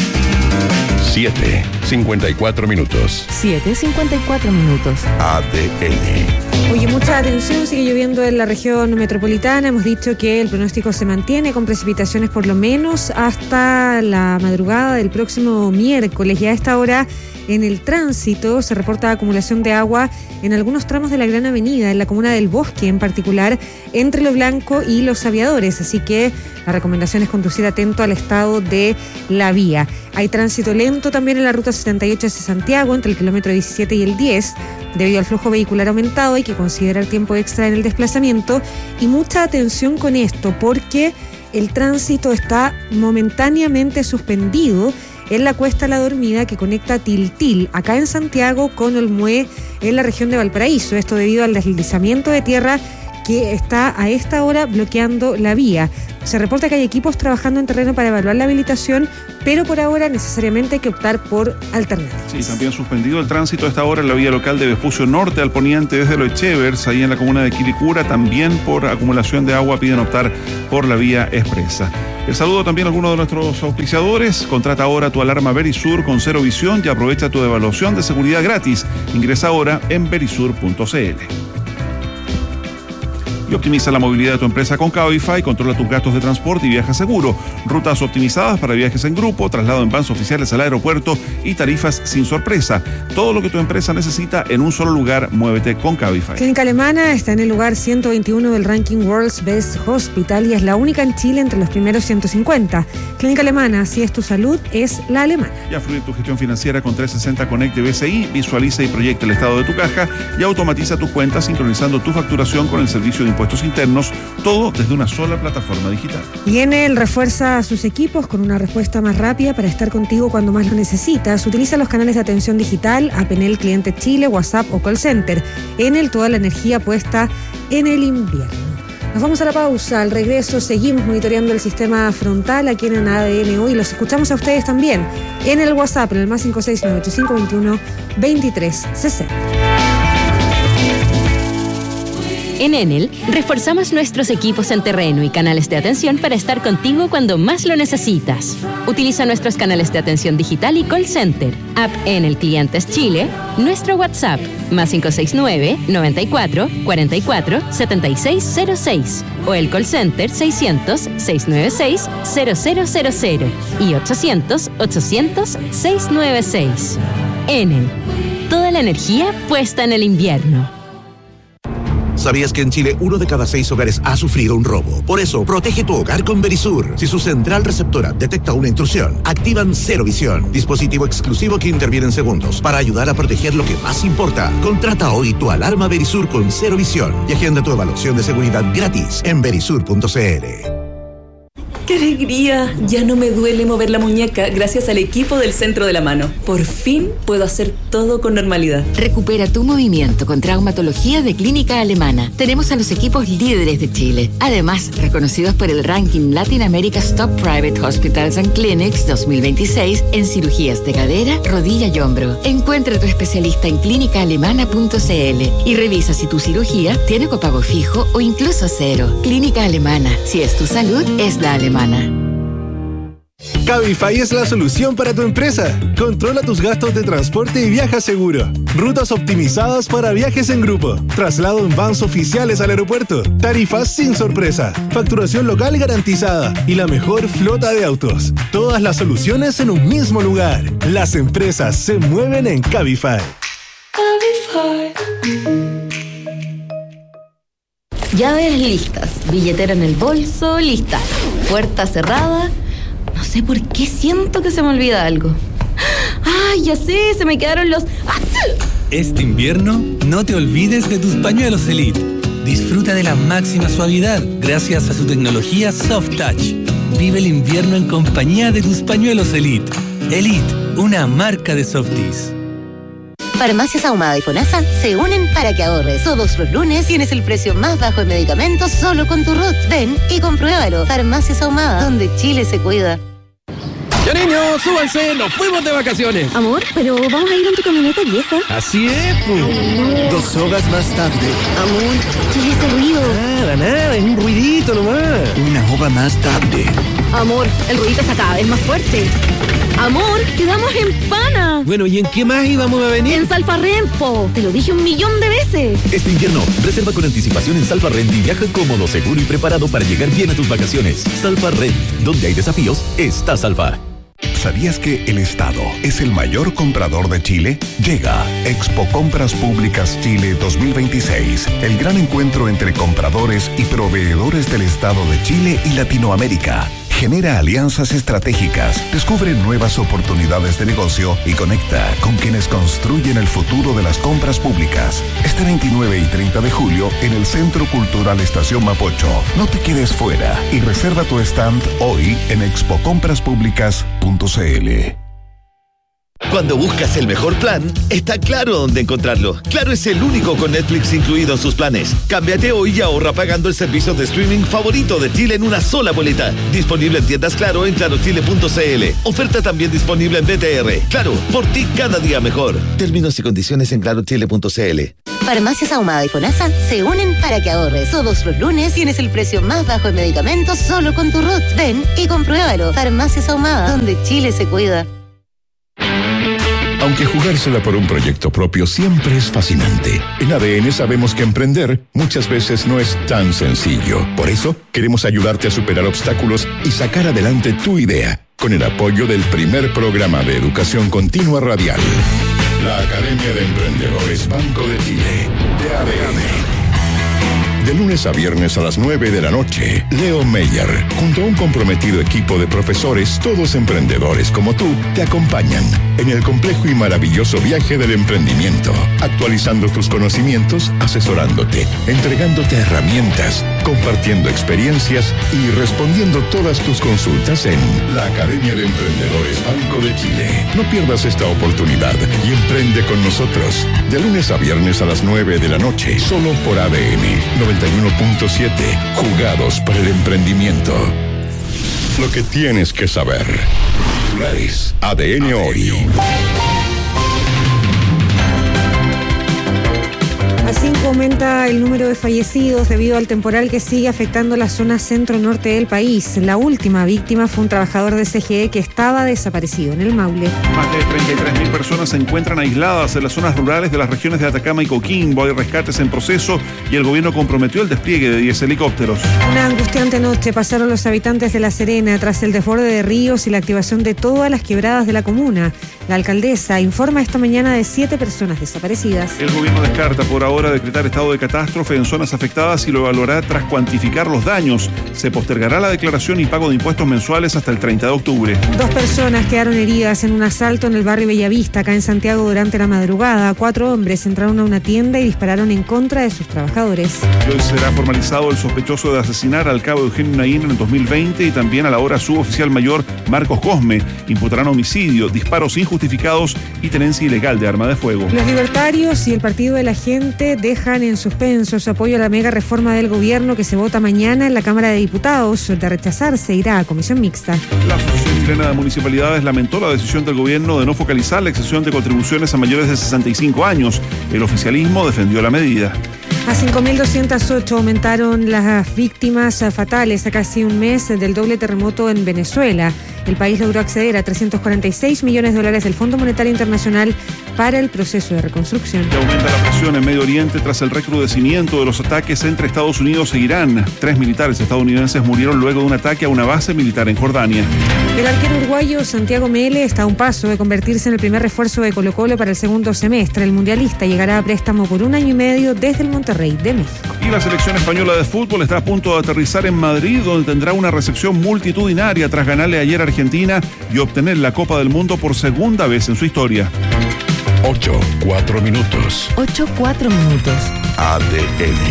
siete, cincuenta y cuatro minutos. siete, cincuenta y cuatro minutos. A D N. Oye, mucha atención, sigue lloviendo en la región metropolitana. Hemos dicho que el pronóstico se mantiene con precipitaciones por lo menos hasta la madrugada del próximo miércoles. Y a esta hora en el tránsito se reporta acumulación de agua en algunos tramos de la Gran Avenida, en la comuna del Bosque en particular, entre Lo Blanco y Los Aviadores. Así que la recomendación es conducir atento al estado de la vía. Hay tránsito lento también en la ruta setenta y ocho hacia Santiago, entre el kilómetro diecisiete y el diez. Debido al flujo vehicular aumentado, hay que considerar tiempo extra en el desplazamiento. Y mucha atención con esto, porque el tránsito está momentáneamente suspendido en la Cuesta La Dormida, que conecta Tiltil, acá en Santiago, con Olmué, en la región de Valparaíso. Esto debido al deslizamiento de tierra que está a esta hora bloqueando la vía. Se reporta que hay equipos trabajando en terreno para evaluar la habilitación, pero por ahora necesariamente hay que optar por alternativas. Sí, también suspendido el tránsito a esta hora en la vía local de Vespucio Norte al poniente desde Los Echevers, ahí en la comuna de Quilicura. También por acumulación de agua piden optar por la vía expresa. El saludo también a algunos de nuestros auspiciadores. Contrata ahora tu alarma Verisur con cero visión y aprovecha tu evaluación de seguridad gratis. Ingresa ahora en verisur punto c l. Y optimiza la movilidad de tu empresa con Cabify, controla tus gastos de transporte y viaja seguro. Rutas optimizadas para viajes en grupo, traslado en vans oficiales al aeropuerto y tarifas sin sorpresa. Todo lo que tu empresa necesita en un solo lugar, muévete con Cabify. Clínica Alemana está en el lugar ciento veintiuno del ranking World's Best Hospital y es la única en Chile entre los primeros ciento cincuenta. Clínica Alemana, si es tu salud, es la alemana. Ya fluye tu gestión financiera con trescientos sesenta Connect de B C I, visualiza y proyecta el estado de tu caja y automatiza tus cuentas sincronizando tu facturación con el servicio de impuestos internos, todo desde una sola plataforma digital. Y Enel refuerza a sus equipos con una respuesta más rápida para estar contigo cuando más lo necesitas. Utiliza los canales de atención digital, App Enel Cliente Chile, WhatsApp o Call Center. Enel, toda la energía puesta en el invierno. Nos vamos a la pausa. Al regreso seguimos monitoreando el sistema frontal aquí en A D N Hoy. Los escuchamos a ustedes también en el WhatsApp, en el más cinco seis nueve ocho cinco dos uno dos tres sesenta. En Enel, reforzamos nuestros equipos en terreno y canales de atención para estar contigo cuando más lo necesitas. Utiliza nuestros canales de atención digital y call center, App Enel Clientes Chile, nuestro WhatsApp, más cinco seis nueve, noventa y cuatro, cuarenta y cuatro, setenta y seis cero seis, o el call center seiscientos, seiscientos noventa y seis, cero cero cero cero y ochocientos, ochocientos, seiscientos noventa y seis. Enel, toda la energía puesta en el invierno. ¿Sabías que en Chile uno de cada seis hogares ha sufrido un robo? Por eso, protege tu hogar con Verisur. Si su central receptora detecta una intrusión, activan Cero Visión, dispositivo exclusivo que interviene en segundos para ayudar a proteger lo que más importa. Contrata hoy tu alarma Verisur con Cero Visión y agenda tu evaluación de seguridad gratis en verisur punto c l. ¡Qué alegría! Ya no me duele mover la muñeca gracias al equipo del Centro de la Mano. Por fin puedo hacer todo con normalidad. Recupera tu movimiento con traumatología de Clínica Alemana. Tenemos a los equipos líderes de Chile. Además, reconocidos por el ranking Latin America's Top Private Hospitals and Clinics dos mil veintiséis en cirugías de cadera, rodilla y hombro. Encuentra a tu especialista en clínica alemana punto c l y revisa si tu cirugía tiene copago fijo o incluso cero. Clínica Alemana. Si es tu salud, es la alemana. Cabify es la solución para tu empresa. Controla tus gastos de transporte y viaja seguro. Rutas optimizadas para viajes en grupo. Traslado en vans oficiales al aeropuerto. Tarifas sin sorpresa. Facturación local garantizada. Y la mejor flota de autos. Todas las soluciones en un mismo lugar. Las empresas se mueven en Cabify. Cabify. Llaves listas, billetera en el bolso, lista. Puerta cerrada. No sé por qué siento que se me olvida algo. ¡Ay, ya sé! Se me quedaron los... Este invierno, no te olvides de tus pañuelos Elite. Disfruta de la máxima suavidad gracias a su tecnología Soft Touch. Vive el invierno en compañía de tus pañuelos Elite. Elite, una marca de Softies. Farmacias Ahumada y FONASA se unen para que ahorres. Todos los lunes tienes el precio más bajo en medicamentos solo con tu R U T. Ven y compruébalo. Farmacias Ahumada, donde Chile se cuida. Ya niños, súbanse, nos fuimos de vacaciones. Amor, pero vamos a ir en tu camioneta vieja. Así es, pues. Dos horas más tarde. Amor, ¿qué es ese ruido? Nada, nada, es un ruidito nomás. Una hora más tarde. Amor, el ruidito está cada vez más fuerte. Amor, quedamos en Pana. Bueno, ¿y en qué más íbamos a venir? En Salfarrent, te lo dije un millón de veces. Este invierno, reserva con anticipación en Salfarrent y viaja cómodo, seguro y preparado para llegar bien a tus vacaciones. Salfarrent, donde hay desafíos, está Salfa. ¿Sabías que el Estado es el mayor comprador de Chile? Llega Expo Compras Públicas Chile dos mil veintiséis, el gran encuentro entre compradores y proveedores del Estado de Chile y Latinoamérica. Genera alianzas estratégicas, descubre nuevas oportunidades de negocio y conecta con quienes construyen el futuro de las compras públicas. Este veintinueve y treinta de julio en el Centro Cultural Estación Mapocho. No te quedes fuera y reserva tu stand hoy en expo compras públicas punto c l. Cuando buscas el mejor plan, está Claro dónde encontrarlo. Claro es el único con Netflix incluido en sus planes. Cámbiate hoy y ahorra pagando el servicio de streaming favorito de Chile en una sola boleta. Disponible en tiendas Claro en claro chile punto c l. Oferta también disponible en B T R. Claro, por ti cada día mejor. Términos y condiciones en claro chile punto c l. Farmacias Ahumada y FONASA se unen para que ahorres. Todos los lunes tienes el precio más bajo en medicamentos solo con tu R U T. Ven y compruébalo. Farmacias Ahumada, donde Chile se cuida. Aunque jugársela por un proyecto propio siempre es fascinante, en A D N sabemos que emprender muchas veces no es tan sencillo. Por eso, queremos ayudarte a superar obstáculos y sacar adelante tu idea, con el apoyo del primer programa de educación continua radial. La Academia de Emprendedores Banco de Chile, de A D N. De lunes a viernes a las nueve de la noche, Leo Meyer, junto a un comprometido equipo de profesores, todos emprendedores como tú, te acompañan en el complejo y maravilloso viaje del emprendimiento, actualizando tus conocimientos, asesorándote, entregándote herramientas, compartiendo experiencias y respondiendo todas tus consultas en la Academia de Emprendedores Banco de Chile. No pierdas esta oportunidad y emprende con nosotros. De lunes a viernes a las nueve de la noche, solo por A D N noventa y uno punto siete, jugados para el emprendimiento. Lo que tienes que saber. Titulares. A D N hoy. A cinco aumenta el número de fallecidos debido al temporal que sigue afectando la zona centro-norte del país. La última víctima fue un trabajador de C G E que estaba desaparecido en el Maule. Más de treinta y tres mil personas se encuentran aisladas en las zonas rurales de las regiones de Atacama y Coquimbo. Hay rescates en proceso y el gobierno comprometió el despliegue de diez helicópteros. Una angustiante noche pasaron los habitantes de La Serena tras el desborde de ríos y la activación de todas las quebradas de la comuna. La alcaldesa informa esta mañana de siete personas desaparecidas. El gobierno descarta por ahora decretar estado de catástrofe en zonas afectadas y lo evaluará tras cuantificar los daños. Se postergará la declaración y pago de impuestos mensuales hasta el treinta de octubre. Dos personas quedaron heridas en un asalto en el barrio Bellavista, acá en Santiago, durante la madrugada. Cuatro hombres entraron a una tienda y dispararon en contra de sus trabajadores. Y hoy será formalizado el sospechoso de asesinar al cabo Eugenio Naín en el dos mil veinte y también a la ahora suboficial mayor Marcos Cosme. Imputarán homicidio, disparos injustificados y tenencia ilegal de arma de fuego. Los libertarios y el Partido de la Gente dejan en suspenso su apoyo a la mega reforma del gobierno que se vota mañana en la Cámara de Diputados. De rechazarse, irá a comisión mixta. La Asociación Chilena de Municipalidades lamentó la decisión del gobierno de no focalizar la exención de contribuciones a mayores de sesenta y cinco años. El oficialismo defendió la medida. A cinco mil doscientas ocho aumentaron las víctimas fatales a casi un mes del doble terremoto en Venezuela. El país logró acceder a trescientos cuarenta y seis millones de dólares del Fondo Monetario Internacional para el proceso de reconstrucción. Y aumenta la presión en Medio Oriente tras el recrudecimiento de los ataques entre Estados Unidos e Irán. Tres militares estadounidenses murieron luego de un ataque a una base militar en Jordania. El arquero uruguayo Santiago Mele está a un paso de convertirse en el primer refuerzo de Colo-Colo para el segundo semestre. El mundialista llegará a préstamo por un año y medio desde el Monterrey de México. Y la selección española de fútbol está a punto de aterrizar en Madrid, donde tendrá una recepción multitudinaria tras ganarle ayer a Argentina y obtener la Copa del Mundo por segunda vez en su historia. Ocho, cuatro minutos. Ocho, cuatro minutos. A D N.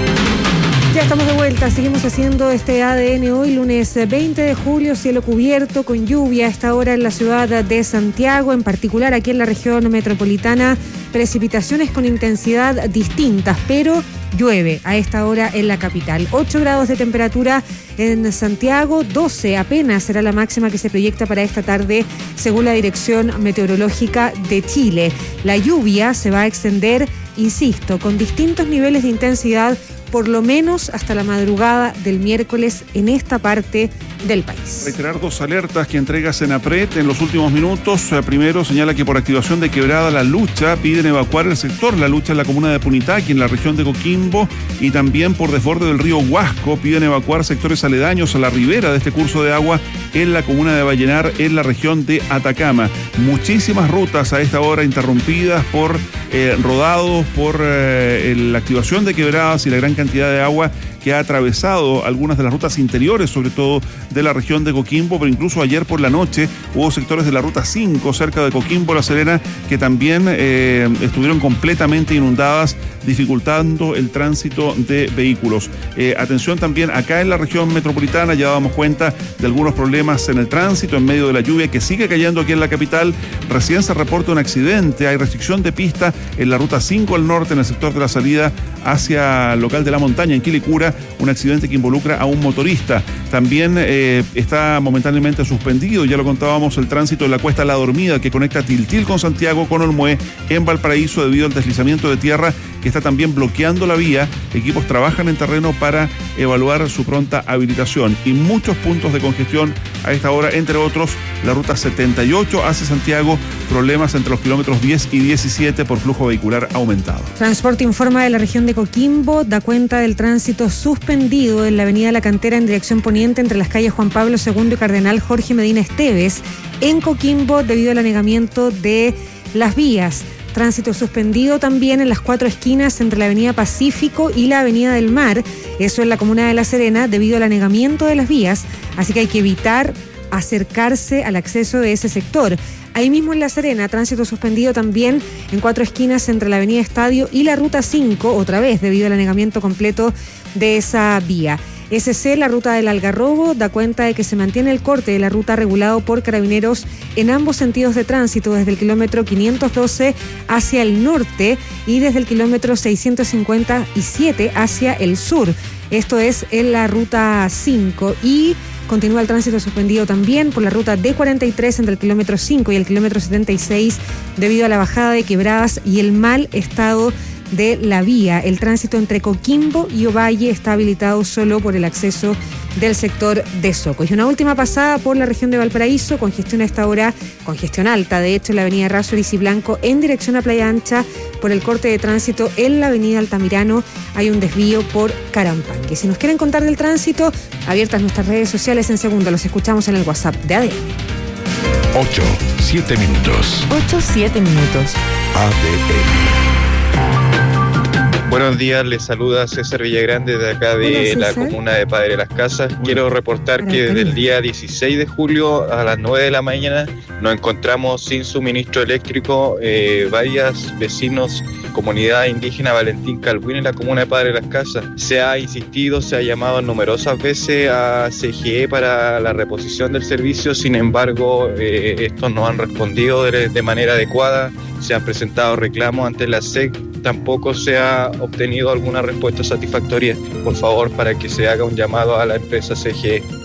Ya estamos de vuelta, seguimos haciendo este A D N hoy, lunes veinte de julio, cielo cubierto con lluvia a esta hora en la ciudad de Santiago, en particular aquí en la región metropolitana, precipitaciones con intensidad distintas, pero llueve a esta hora en la capital. ocho grados de temperatura en Santiago, doce apenas será la máxima que se proyecta para esta tarde según la Dirección Meteorológica de Chile. La lluvia se va a extender, insisto, con distintos niveles de intensidad por lo menos hasta la madrugada del miércoles en esta parte del país. Reiterar dos alertas que entrega Senapred en los últimos minutos. Primero, señala que por activación de Quebrada La Lucha piden evacuar el sector La Lucha en la comuna de Punitaqui, en la región de Coquimbo, y también por desborde del río Huasco piden evacuar sectores aledaños a la ribera de este curso de agua en la comuna de Vallenar, en la región de Atacama. Muchísimas rutas a esta hora interrumpidas por eh, rodados, por eh, la activación de quebradas y la gran cantidad de agua que ha atravesado algunas de las rutas interiores, sobre todo de la región de Coquimbo, pero incluso ayer por la noche hubo sectores de la ruta cinco cerca de Coquimbo, La Serena, que también eh, estuvieron completamente inundadas, dificultando el tránsito de vehículos. Eh, atención también acá en la región metropolitana, ya damos cuenta de algunos problemas en el tránsito en medio de la lluvia que sigue cayendo aquí en la capital. Recién se reporta un accidente, hay restricción de pista en la ruta cinco al norte, en el sector de la salida hacia el local de la montaña en Quilicura, un accidente que involucra a un motorista. También eh, está momentáneamente suspendido, ya lo contábamos, el tránsito de la Cuesta La Dormida que conecta Tiltil con Santiago con Olmué en Valparaíso debido al deslizamiento de tierra que está también bloqueando la vía. Equipos trabajan en terreno para evaluar su pronta habilitación y muchos puntos de congestión a esta hora, entre otros la ruta setenta y ocho hacia Santiago, problemas entre los kilómetros diez y diecisiete por flujo vehicular aumentado. Transporte informa de la región de Coquimbo, da cuenta del tránsito suspendido en la avenida La Cantera en dirección poniente entre las calles Juan Pablo segundo y Cardenal Jorge Medina Esteves en Coquimbo debido al anegamiento de las vías. Tránsito suspendido también en las cuatro esquinas entre la avenida Pacífico y la avenida del Mar, eso en la comuna de La Serena, debido al anegamiento de las vías, así que hay que evitar acercarse al acceso de ese sector. Ahí mismo en La Serena, tránsito suspendido también en cuatro esquinas entre la avenida Estadio y la ruta cinco, otra vez debido al anegamiento completo de esa vía. S C, la ruta del Algarrobo, da cuenta de que se mantiene el corte de la ruta regulado por Carabineros en ambos sentidos de tránsito, desde el kilómetro quinientos doce hacia el norte y desde el kilómetro seiscientos cincuenta y siete hacia el sur. Esto es en la ruta cinco y continúa el tránsito suspendido también por la ruta D cuarenta y tres entre el kilómetro cinco y el kilómetro setenta y seis debido a la bajada de quebradas y el mal estado de la vía. El tránsito entre Coquimbo y Ovalle está habilitado solo por el acceso del sector de Soco. Y una última pasada por la región de Valparaíso, congestión a esta hora, congestión alta, de hecho, en la avenida Errázuriz y Blanco en dirección a Playa Ancha por el corte de tránsito en la avenida Altamirano. Hay un desvío por Carampangue. Si nos quieren contar del tránsito, abiertas nuestras redes sociales en segundo. Los escuchamos en el WhatsApp de A D N. ocho, siete minutos. ocho, siete minutos. A D N. Buenos días, les saluda César Villagrande de acá de Hola, la comuna de Padre Las Casas. Quiero reportar que desde el día dieciséis de julio a las nueve de la mañana nos encontramos sin suministro eléctrico. Eh, varios vecinos, comunidad indígena Valentín Calbuín en la comuna de Padre Las Casas. Se ha insistido, se ha llamado numerosas veces a C G E para la reposición del servicio, sin embargo, eh, estos no han respondido de, de manera adecuada. Se han presentado reclamos ante la S E C, tampoco se ha obtenido alguna respuesta satisfactoria. Por favor, para que se haga un llamado a la empresa C G E.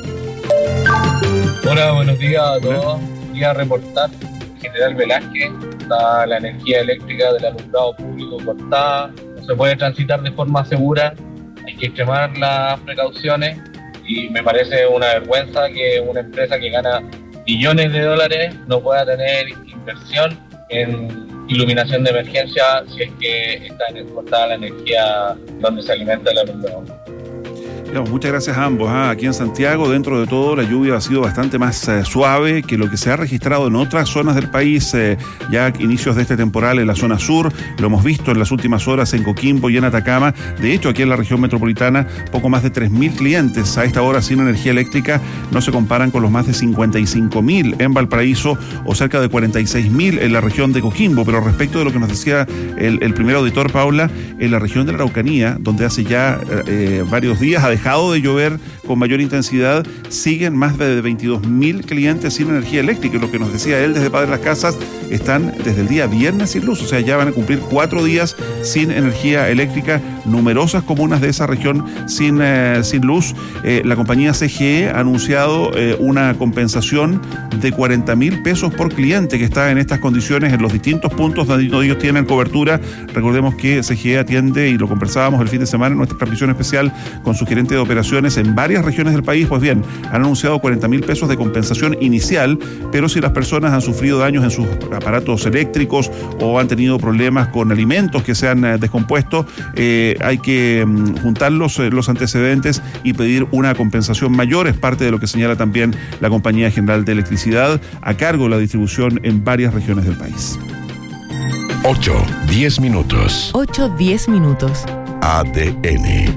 Hola, buenos días a todos. Quería reportar, General Velázquez, está la energía eléctrica del alumbrado público cortada, no se puede transitar de forma segura, hay que extremar las precauciones y me parece una vergüenza que una empresa que gana billones de dólares no pueda tener inversión en iluminación de emergencia si es que está cortada la energía donde se alimenta el alumbrado. Digamos, muchas gracias a ambos. ¿eh? Aquí en Santiago, dentro de todo, la lluvia ha sido bastante más eh, suave que lo que se ha registrado en otras zonas del país, eh, ya inicios de este temporal en la zona sur. Lo hemos visto en las últimas horas en Coquimbo y en Atacama. De hecho, aquí en la región metropolitana, poco más de tres mil clientes a esta hora sin energía eléctrica no se comparan con los más de cincuenta y cinco mil en Valparaíso o cerca de cuarenta y seis mil en la región de Coquimbo. Pero respecto de lo que nos decía el, el primer auditor, Paula, en la región de la Araucanía, donde hace ya eh, varios días ha dejado de llover con mayor intensidad, siguen más de veintidós mil clientes sin energía eléctrica. Y lo que nos decía él desde Padre Las Casas, están desde el día viernes sin luz, o sea, ya van a cumplir cuatro días sin energía eléctrica, numerosas comunas de esa región sin, eh, sin luz. Eh, la compañía C G E ha anunciado eh, una compensación de cuarenta mil pesos por cliente que está en estas condiciones en los distintos puntos donde ellos tienen cobertura. Recordemos que C G E atiende, y lo conversábamos el fin de semana en nuestra transmisión especial con su gerente de operaciones en varias regiones del país. Pues bien, han anunciado cuarenta mil pesos de compensación inicial, pero si las personas han sufrido daños en sus aparatos eléctricos o han tenido problemas con alimentos que se han eh, descompuesto, eh, hay que mm, juntar los, eh, los antecedentes y pedir una compensación mayor. Es parte de lo que señala también la Compañía General de Electricidad, a cargo de la distribución en varias regiones del país. ocho, diez minutos. ocho, diez minutos. A D N.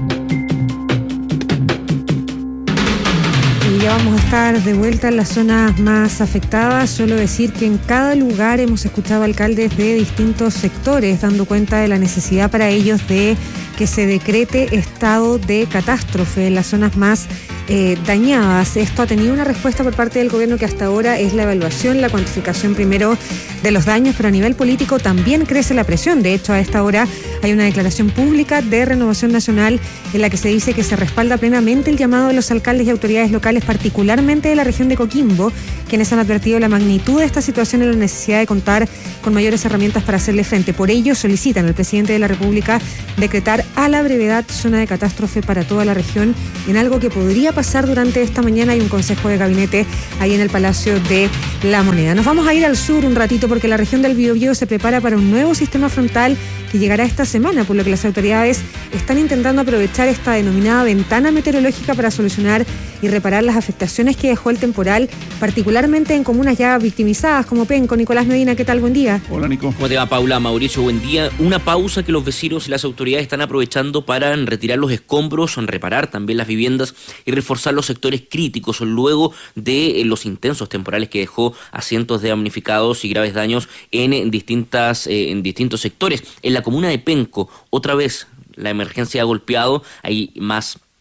Y ya vamos a estar de vuelta en las zonas más afectadas. Solo decir que en cada lugar hemos escuchado alcaldes de distintos sectores dando cuenta de la necesidad para ellos de que se decrete estado de catástrofe en las zonas más eh, dañadas. Esto ha tenido una respuesta por parte del gobierno que hasta ahora es la evaluación, la cuantificación primero de los daños, pero a nivel político también crece la presión. De hecho, a esta hora hay una declaración pública de Renovación Nacional en la que se dice que se respalda plenamente el llamado de los alcaldes y autoridades locales, particularmente de la región de Coquimbo, quienes han advertido la magnitud de esta situación y la necesidad de contar con mayores herramientas para hacerle frente. Por ello, solicitan al presidente de la República decretar a la brevedad zona de catástrofe para toda la región, en algo que podría pasar durante esta mañana. Hay un consejo de gabinete ahí en el Palacio de la Moneda. Nos vamos a ir al sur un ratito porque la región del Biobío se prepara para un nuevo sistema frontal que llegará esta semana, por lo que las autoridades están intentando aprovechar esta denominada ventana meteorológica para solucionar y reparar las afectaciones que dejó el temporal, particularmente en comunas ya victimizadas como Penco. Nicolás Medina, ¿qué tal? Buen día. Hola, Nico. ¿Cómo te va, Paula? Mauricio, buen día. Una pausa que los vecinos y las autoridades están aprovechando para retirar los escombros, reparar también las viviendas y reforzar los sectores críticos luego de los intensos temporales que dejó a cientos de damnificados y graves daños en distintas eh, en distintos sectores. En la comuna de Penco, otra vez la emergencia ha golpeado, hay más